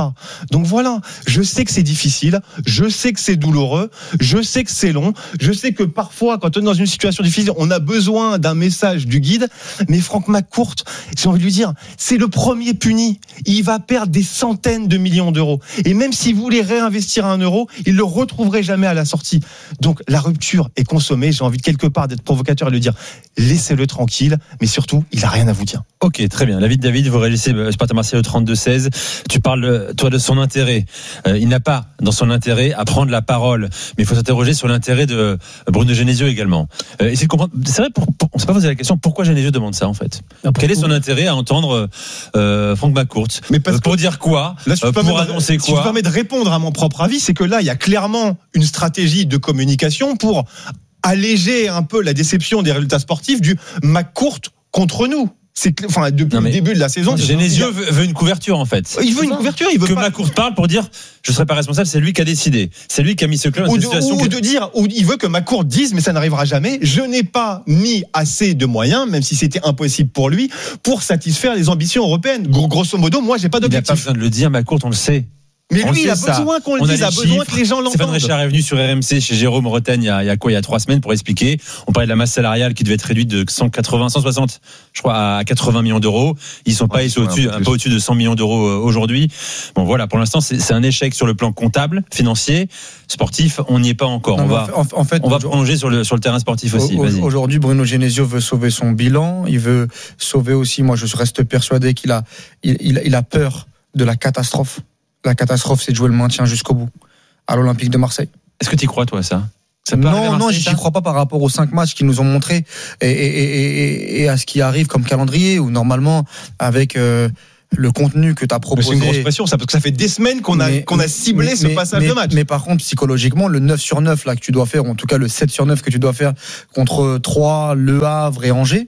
pas. Donc voilà, je sais que c'est difficile, je sais que c'est douloureux, je sais que c'est long, je sais que parfois, quand on est dans une situation difficile, on a besoin d'un message du guide, mais Franck McCourt, j'ai envie de lui dire, c'est le premier puni. Il va perdre des centaines de millions d'euros. Et même s'il voulait réinvestir un euro, il le retrouverait jamais à la sortie. Donc la rupture est consommée. J'ai envie de quelque part d'être provocateur et de lui dire, laissez-le tranquille, mais surtout, il a rien à vous dire. Ok, très bien. David, David, vous réagissez Sparta Marseille au trente-deux seize. Tu parles, toi, de son intérêt. Euh, il n'a pas, dans son intérêt, à prendre la parole. Mais il faut s'interroger sur l'intérêt de Bruno Genesio également. Euh, essayer de comprendre. C'est vrai, pour, pour, on ne s'est pas posé la question, pourquoi Genesio demande ça, en fait? Ah, Quel est son intérêt à entendre euh, Franck McCourt? Mais parce euh, pour que, dire quoi? Là, euh, pour annoncer quoi? Si je me permets de répondre à mon propre avis, c'est que là, il y a clairement une stratégie de communication pour alléger un peu la déception des résultats sportifs du McCourt contre nous. C'est enfin depuis le début de la saison. Genesio veut, veut une couverture en fait. Il veut une couverture. Il veut que pas... McCourt parle pour dire je serai pas responsable. C'est lui qui a décidé. C'est lui qui a mis ce club dans cette situation. Ou que... de dire ou il veut que McCourt dise mais ça n'arrivera jamais. Je n'ai pas mis assez de moyens, même si c'était impossible pour lui, pour satisfaire les ambitions européennes. Grosso modo, moi j'ai pas d'objectif. Il n'a pas besoin de le dire. McCourt, on le sait. Mais lui, il a besoin qu'on le dise, il a besoin que les gens l'entendent. Stéphane Richard est venu sur R M C chez Jérôme Bretagne il y a, il y a quoi, il y a trois semaines pour expliquer. On parlait de la masse salariale qui devait être réduite de cent quatre-vingts, cent soixante, je crois, à quatre-vingts millions d'euros. Ils sont ouais, pas, ils sont au-dessus, un peu au-dessus de cent millions d'euros aujourd'hui. Bon, voilà, pour l'instant, c'est, c'est un échec sur le plan comptable, financier, sportif. On n'y est pas encore. Non, on va, en, en fait, on va prolonger sur le, sur le terrain sportif aussi. Au, aujourd'hui, Bruno Genesio veut sauver son bilan. Il veut sauver aussi, moi, je reste persuadé qu'il a, il, il, il a peur de la catastrophe. La catastrophe, c'est de jouer le maintien jusqu'au bout à l'Olympique de Marseille. Est-ce que tu y crois, toi, ça, ça Non, non, j'y crois pas par rapport aux cinq matchs qu'ils nous ont montrés et, et, et, et à ce qui arrive comme calendrier, où normalement, avec euh, le contenu que tu as proposé... Mais c'est une grosse pression, ça, parce que ça fait des semaines qu'on a, mais, qu'on a ciblé mais, ce mais, passage mais, de match. Mais par contre, psychologiquement, le neuf sur neuf là, que tu dois faire, ou en tout cas le sept sur neuf que tu dois faire contre Troyes, Le Havre et Angers,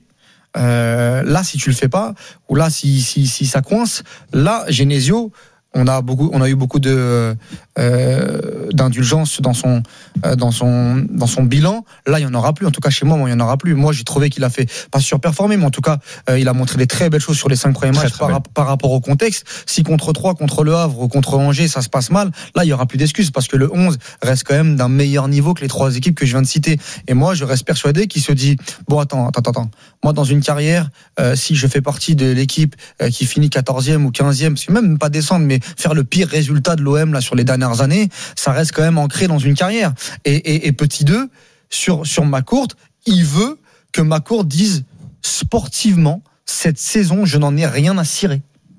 euh, là, si tu le fais pas, ou là, si, si, si ça coince, là, Genesio... On a beaucoup, on a eu beaucoup de euh, d'indulgence dans son euh, dans son dans son bilan. Là, il y en aura plus. En tout cas, chez moi, moi il y en aura plus. Moi, j'ai trouvé qu'il a fait pas surperformer, mais en tout cas, euh, il a montré des très belles choses sur les cinq premiers matchs par, par rapport au contexte. Si contre Troyes, contre Le Havre ou contre Angers, ça se passe mal, là, il y aura plus d'excuses parce que le onze reste quand même d'un meilleur niveau que les trois équipes que je viens de citer. Et moi, je reste persuadé qu'il se dit bon, attends, attends, attends. Moi, dans une carrière, euh, si je fais partie de l'équipe euh, qui finit quatorzième ou quinzième, parce que même pas descendre, mais faire le pire résultat de l'O M là sur les dernières années, ça reste quand même ancré dans une carrière. Et, et, et petit deux, sur, sur McCourt, il veut que McCourt dise sportivement, cette saison, je n'en ai rien à cirer.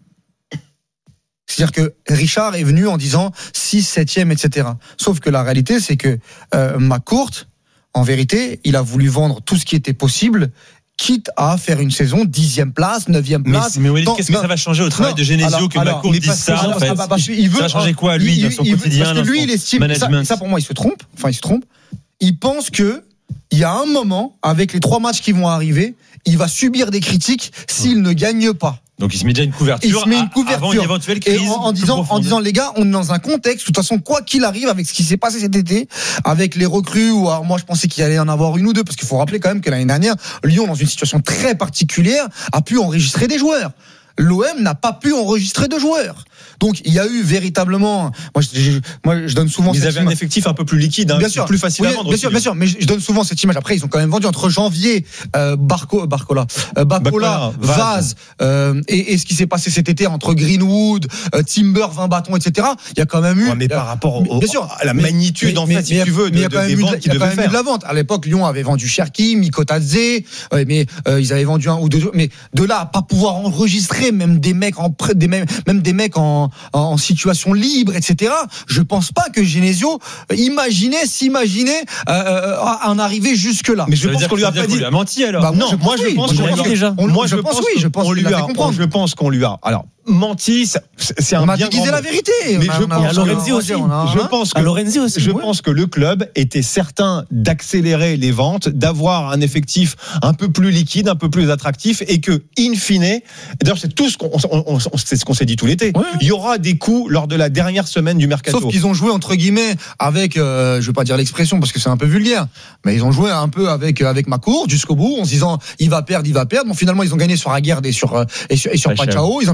C'est-à-dire que Richard est venu en disant six, septième, et cetera. Sauf que la réalité, c'est que euh, McCourt, en vérité, il a voulu vendre tout ce qui était possible, quitte à faire une saison dixième place, neuvième place. Mais, mais Walid, qu'est-ce que ça va changer au travail non, de Genesio que McCourt dise ça, en fait, parce, parce il veut, ça va changer quoi à lui il, dans son il, quotidien, parce que lui, il estime, ça, ça pour moi, il se trompe. Enfin, il se trompe. Il pense que il y a un moment, avec les trois matchs qui vont arriver, il va subir des critiques s'il ne gagne pas. Donc il se met déjà une couverture, il se met une couverture avant une éventuelle crise. Et en, en disant, en disant les gars, on est dans un contexte. De toute façon, quoi qu'il arrive, avec ce qui s'est passé cet été, avec les recrues, ou alors moi je pensais qu'il allait en avoir une ou deux, parce qu'il faut rappeler quand même que l'année dernière, Lyon, dans une situation très particulière, a pu enregistrer des joueurs. L'O M n'a pas pu enregistrer de joueurs. Donc il y a eu véritablement, moi je, je, moi, je donne souvent. Ils avaient un effectif un peu plus liquide, hein, bien sûr, plus facile oui, à vendre. Bien aussi, sûr, bien sûr, mais je donne souvent cette image. Après, ils ont quand même vendu entre janvier, euh, Barco, Barcola, euh, Bacola, Vaz, euh, et, et ce qui s'est passé cet été entre Greenwood, euh, Timber, vingt bâtons, et cetera. Il y a quand même eu. Ouais, mais par rapport au, bien sûr, à la magnitude, mais, en fait, mais, si mais, tu veux, de, il y a quand de, même, des eu, ventes il y a quand même eu de la vente. À l'époque, Lyon avait vendu Cherki, Mikotadze, euh, mais euh, ils avaient vendu un ou deux. Mais de là à pas pouvoir enregistrer même des mecs en près, des même, même des mecs en, en situation libre, et cetera. Je pense pas que Genesio imaginait, s'imaginait euh, en arriver jusque là. Mais je pense qu'on lui a pas dit. Il a menti alors. Bah, non, moi je pense qu'on lui a. Moi je pense oui, je pense qu'on lui a. Je pense qu'on lui a. Alors. Menti, c'est un on a bien disait la vérité. Mais je pense, Lorenzi aussi. Je pense que Lorenzi aussi. Je pense que le club était certain d'accélérer les ventes, d'avoir un effectif un peu plus liquide, un peu plus attractif, et que in fine, d'ailleurs c'est tout ce qu'on, on, on, c'est ce qu'on s'est dit tout l'été. Ouais. Il y aura des coups lors de la dernière semaine du mercato. Sauf qu'ils ont joué entre guillemets avec, euh, je vais pas dire l'expression parce que c'est un peu vulgaire, mais ils ont joué un peu avec avec McCourt jusqu'au bout en se disant il va perdre, il va perdre. Bon finalement ils ont gagné sur Aguerd et sur et sur, et sur Pachao, ils ont perdu sur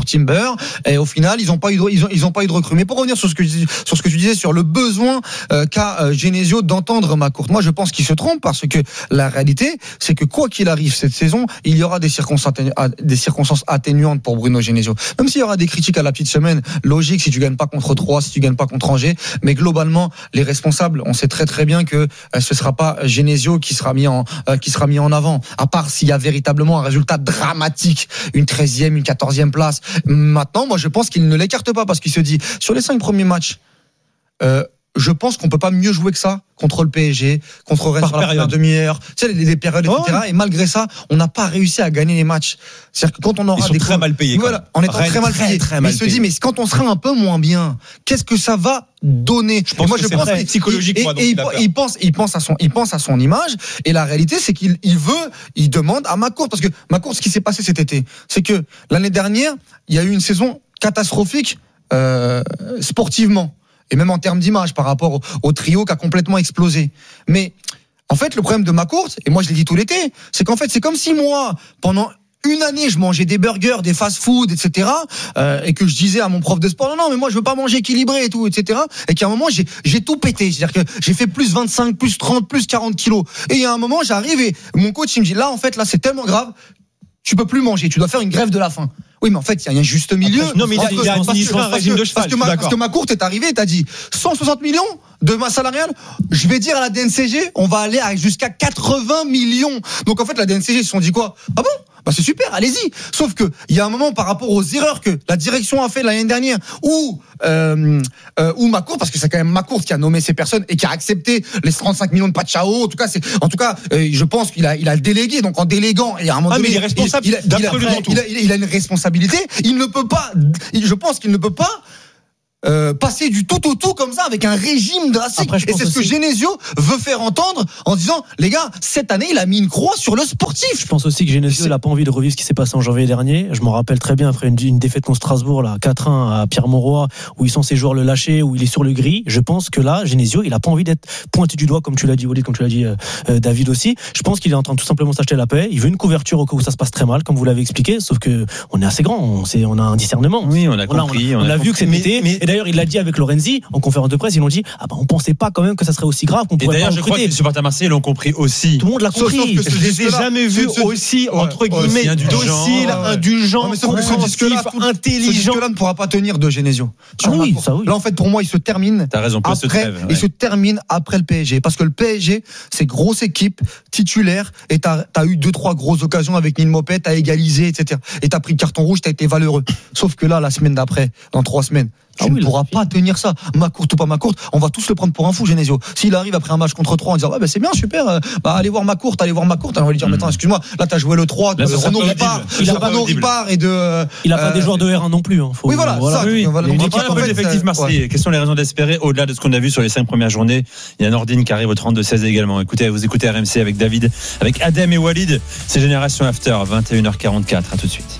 Timber. Et au final, ils n'ont pas eu de, ils ont, ils ont pas eu de recrue. Mais pour revenir sur ce que sur ce que tu disais sur le besoin euh, qu'a euh, Genesio d'entendre McCourt, moi je pense qu'il se trompe parce que la réalité, c'est que quoi qu'il arrive cette saison, il y aura des circonstances des circonstances atténuantes pour Bruno Genesio. Même s'il y aura des critiques à la petite semaine, logique si tu gagnes pas contre Troyes, si tu gagnes pas contre Angers, mais globalement les responsables, on sait très très bien que euh, ce sera pas Genesio qui sera mis en euh, qui sera mis en avant, à part s'il y a véritablement un résultat dramatique, une treizième, une quatorzième place. Maintenant, moi je pense qu'il ne l'écarte pas parce qu'il se dit sur les cinq premiers matchs, euh, je pense qu'on peut pas mieux jouer que ça contre le P S G, contre Rennes sur la première demi-heure, tu sais, les, les périodes, et cetera. Oh. Et malgré ça, on n'a pas réussi à gagner les matchs. C'est-à-dire que quand on aura Ils sont des très coups, mal payés. voilà, en étant très, très mal payés. Très, très mais il se dit, mais quand on sera un peu moins bien, qu'est-ce que ça va donner? Je pense moi, que je c'est pense très psychologique. Et, moi, et, et il, il pense, il pense à son, il pense à son image. Et la réalité, c'est qu'il il veut, il demande à McCourt, parce que McCourt, ce qui s'est passé cet été, c'est que l'année dernière, il y a eu une saison catastrophique euh, sportivement. Et même en termes d'image par rapport au, au trio qui a complètement explosé. Mais en fait, le problème de McCourt, et moi je l'ai dit tout l'été, c'est qu'en fait, c'est comme si moi, pendant une année, je mangeais des burgers, des fast-food, et cetera, euh, et que je disais à mon prof de sport, non, non, mais moi je veux pas manger équilibré et tout, et cetera. Et qu'à un moment, j'ai, j'ai tout pété. C'est-à-dire que j'ai fait plus vingt-cinq, plus trente, plus quarante kilos. Et il y a un moment, j'arrive et mon coach, il me dit, là, en fait, là, c'est tellement grave, tu peux plus manger, tu dois faire une grève de la faim. Oui, mais en fait, il y a un juste milieu. Après, non, mais il a, il a administré un régime de cheval. Parce que, ma, parce que McCourt est arrivé et t'as dit cent soixante millions de masse salariale. Je vais dire à la D N C G, on va aller jusqu'à quatre-vingts millions. Donc en fait, la D N C G, ils se sont dit quoi? Ah bon? Bah c'est super, allez-y. Sauf que il y a un moment par rapport aux erreurs que la direction a fait l'année dernière, où euh, euh, où McCourt, parce que c'est quand même McCourt qui a nommé ces personnes et qui a accepté les trente-cinq millions de Pachao. En tout cas, c'est en tout cas, euh, je pense qu'il a il a délégué. Donc en déléguant, et à un moment ah, donné, mais il est responsable. Il, il, a, il, a, il, a, il a une responsabilité. Il ne peut pas. Je pense qu'il ne peut pas. Euh, passer du tout au tout comme ça avec un régime drastique. Après, et c'est ce que Genesio veut faire entendre en disant les gars, cette année il a mis une croix sur le sportif. Je pense aussi que Genesio il a pas envie de revivre ce qui s'est passé en janvier dernier. Je m'en rappelle très bien après une, une défaite contre Strasbourg là, quatre un à Pierre-Mauroy où ils sont ses joueurs le lâcher, où il est sur le gris. Je pense que là Genesio il a pas envie d'être pointé du doigt comme tu l'as dit Walid, comme tu l'as dit euh, David aussi. Je pense qu'il est en train de tout simplement s'acheter la paix. Il veut une couverture au cas où ça se passe très mal comme vous l'avez expliqué, sauf que on est assez grand, on, sait, on a un discernement. Oui, on a compris. On a, on a, on a, on a vu que c'était mais... et d'ailleurs il l'a dit avec Lorenzi en conférence de presse, ils l'ont dit ah bah on pensait pas quand même que ça serait aussi grave qu'on pourrait et d'ailleurs pas je crois que les supporters marseillais l'ont compris aussi. Tout le monde l'a compris. Je les ai jamais vus aussi entre guillemets dociles, indulgents, compréhensifs, intelligents. Ce là ne pourra pas tenir de Genesio. Ah oui, ça oui. Là en fait pour moi il se termine. T'as raison, après, il se termine après le P S G parce que le P S G c'est grosse équipe titulaire et t'as as eu deux trois grosses occasions avec Neil Mopet, t'as égalisé et cetera. Et t'as pris le carton rouge, t'as été valeureux. Sauf que là la semaine d'après, dans trois semaines. Tu ah oui, ne pourras pas tenir ça. McCourt ou pas McCourt, on va tous le prendre pour un fou, Genesio. S'il arrive après un match contre trois en disant ouais, bah, c'est bien, super, bah allez voir McCourt, allez voir McCourt, alors on va lui dire, mmh. attends, excuse-moi, là t'as joué le trois, de Renaud Ripard, il a Renaud Ripard et de. Euh, il a pas euh, des joueurs de R un non plus. Hein. Faut, oui, voilà, voilà. Ça, oui, oui. Voilà. On va parler un peu de l'effectif marseillais. Ouais. Quelles sont les raisons d'espérer au-delà de ce qu'on a vu sur les cinq premières journées? Il y a Nordine qui arrive au trente-deux seize également. Écoutez, vous écoutez R M C avec David, avec Adem et Walid. C'est Génération After, vingt et une heures quarante-quatre. À tout de suite.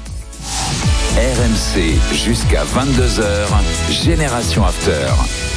R M C jusqu'à vingt-deux heures, Génération After.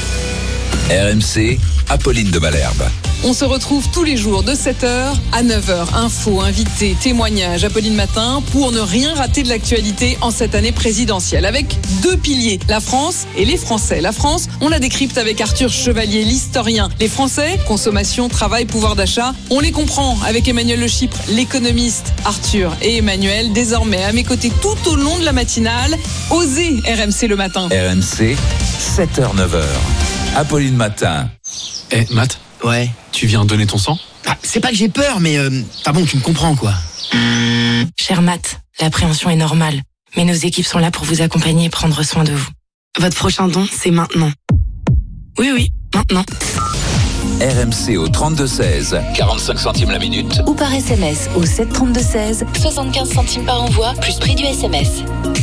R M C, Apolline de Malherbe. On se retrouve tous les jours de sept heures à neuf heures. Infos, invités, témoignages, Apolline Matin, pour ne rien rater de l'actualité en cette année présidentielle. Avec deux piliers, la France et les Français. La France, on la décrypte avec Arthur Chevalier, l'historien. Les Français, consommation, travail, pouvoir d'achat, on les comprend avec Emmanuel Le Chypre, l'économiste. Arthur et Emmanuel, désormais à mes côtés tout au long de la matinale. Osez R M C le matin. R M C, sept heures neuf heures. Apolline Matin. Eh, Matt. Ouais. Tu viens donner ton sang? Ah, c'est pas que j'ai peur, mais euh, enfin bon, tu me comprends quoi. Cher Matt, l'appréhension est normale, mais nos équipes sont là pour vous accompagner et prendre soin de vous. Votre prochain don, c'est maintenant. Oui, oui, maintenant. R M C au trente-deux seize, quarante-cinq centimes la minute. Ou par S M S au sept trente-deux seize, soixante-quinze centimes par envoi, plus prix du S M S.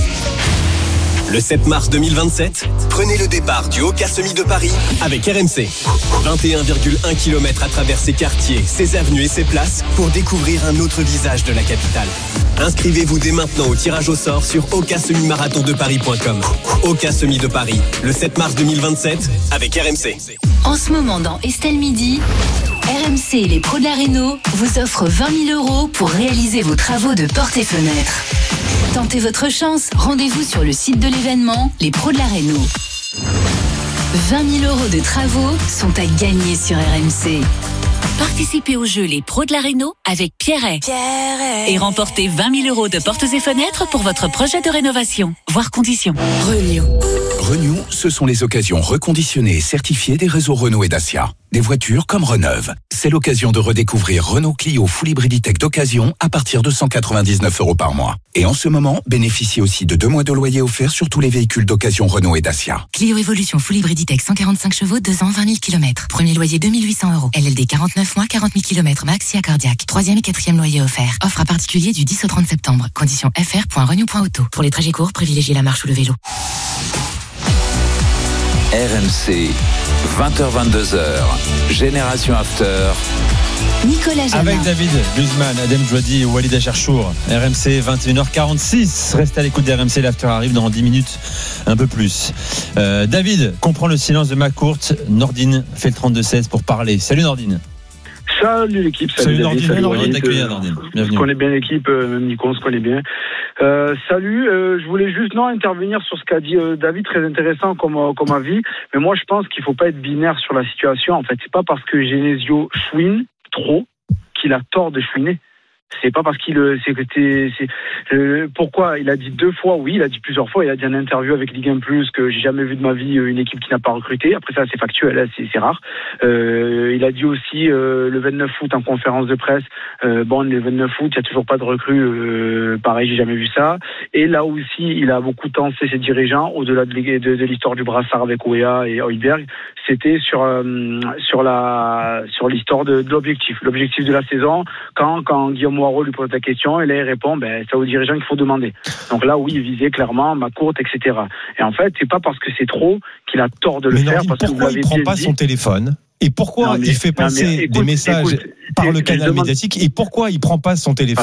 Le sept mars deux mille vingt-sept, prenez le départ du Haut-Cassemi de Paris avec R M C. vingt et un virgule un kilomètres à travers ses quartiers, ses avenues et ses places pour découvrir un autre visage de la capitale. Inscrivez-vous dès maintenant au tirage au sort sur haut cassemi marathon de paris point com. Haut-Cassemi de Paris, le sept mars deux mille vingt-sept avec R M C. En ce moment dans Estelle Midi, R M C et les pros de la Réno vous offrent vingt mille euros pour réaliser vos travaux de portes et fenêtres. Tentez votre chance. Rendez-vous sur le site de l'événement, les pros de la Réno. vingt mille euros de travaux sont à gagner sur R M C. Participez au jeu Les Pros de la Réno avec Pierret. Pierret. Et remportez vingt mille euros de portes et fenêtres pour votre projet de rénovation. Voir conditions. Renew. Renew, ce sont les occasions reconditionnées et certifiées des réseaux Renault et Dacia. Des voitures comme Reneuve. C'est l'occasion de redécouvrir Renault Clio Full Hybriditech d'occasion à partir de cent quatre-vingt-dix-neuf euros par mois. Et en ce moment, bénéficiez aussi de deux mois de loyer offert sur tous les véhicules d'occasion Renault et Dacia. Clio Evolution Full Hybriditech cent quarante-cinq chevaux, deux ans, vingt mille kilomètres. Premier loyer deux mille huit cents euros. L L D quarante-neuf mois, quarante mille kilomètres maxi à cardiaque. Troisième et quatrième loyer offert. Offre à particulier du dix au trente septembre. Conditions f r point renew point auto. Pour les trajets courts, privilégiez la marche ou le vélo. R M C, vingt heures vingt-deux heures, Génération After. Nicolas Jamin. Avec David Guzman, Adem Jouadi et Walid Acharchour. R M C, vingt et une heures quarante-six. Restez à l'écoute d'R M C, l'After arrive dans dix minutes, un peu plus. Euh, David comprend le silence de McCourt. Nordine fait le trente-deux seize pour parler. Salut Nordine. Salut l'équipe, salut, salut Nordine, salut Nordine, t'accueillir Nordine. Bienvenue. On connaît bien l'équipe, euh, même Nico, on se connaît bien. Euh, salut, euh, je voulais juste non intervenir sur ce qu'a dit euh, David, très intéressant comme euh, comme avis. Mais moi, je pense qu'il faut pas être binaire sur la situation. En fait, c'est pas parce que Genesio chouine trop qu'il a tort de chouiner. C'est pas parce qu'il c'est que c'est, c'est euh, pourquoi il a dit deux fois oui, il a dit plusieurs fois, il a dit en interview avec Ligue un plus que j'ai jamais vu de ma vie une équipe qui n'a pas recruté. Après ça c'est factuel, c'est, c'est rare. Euh, il a dit aussi euh, le vingt-neuf août en conférence de presse, euh, bon le vingt-neuf août il y a toujours pas de recrue, euh, pareil j'ai jamais vu ça. Et là aussi il a beaucoup tensé ses dirigeants au-delà de, de, de l'histoire du brassard avec O E A et Højbjerg. C'était sur euh, sur la sur l'histoire de, de l'objectif, l'objectif de la saison. Quand quand Guillaume Moirot lui pose la question et là il répond ben c'est aux dirigeants qu'il faut demander. Donc là oui il visait clairement McCourt et cetera. Et en fait c'est pas parce que c'est trop qu'il a tort de le mais faire. Nordine, parce pourquoi que il prend pas dit. son téléphone et pourquoi non, mais, il fait passer non, écoute, des messages écoute, par le canal demande... médiatique et pourquoi il prend pas son téléphone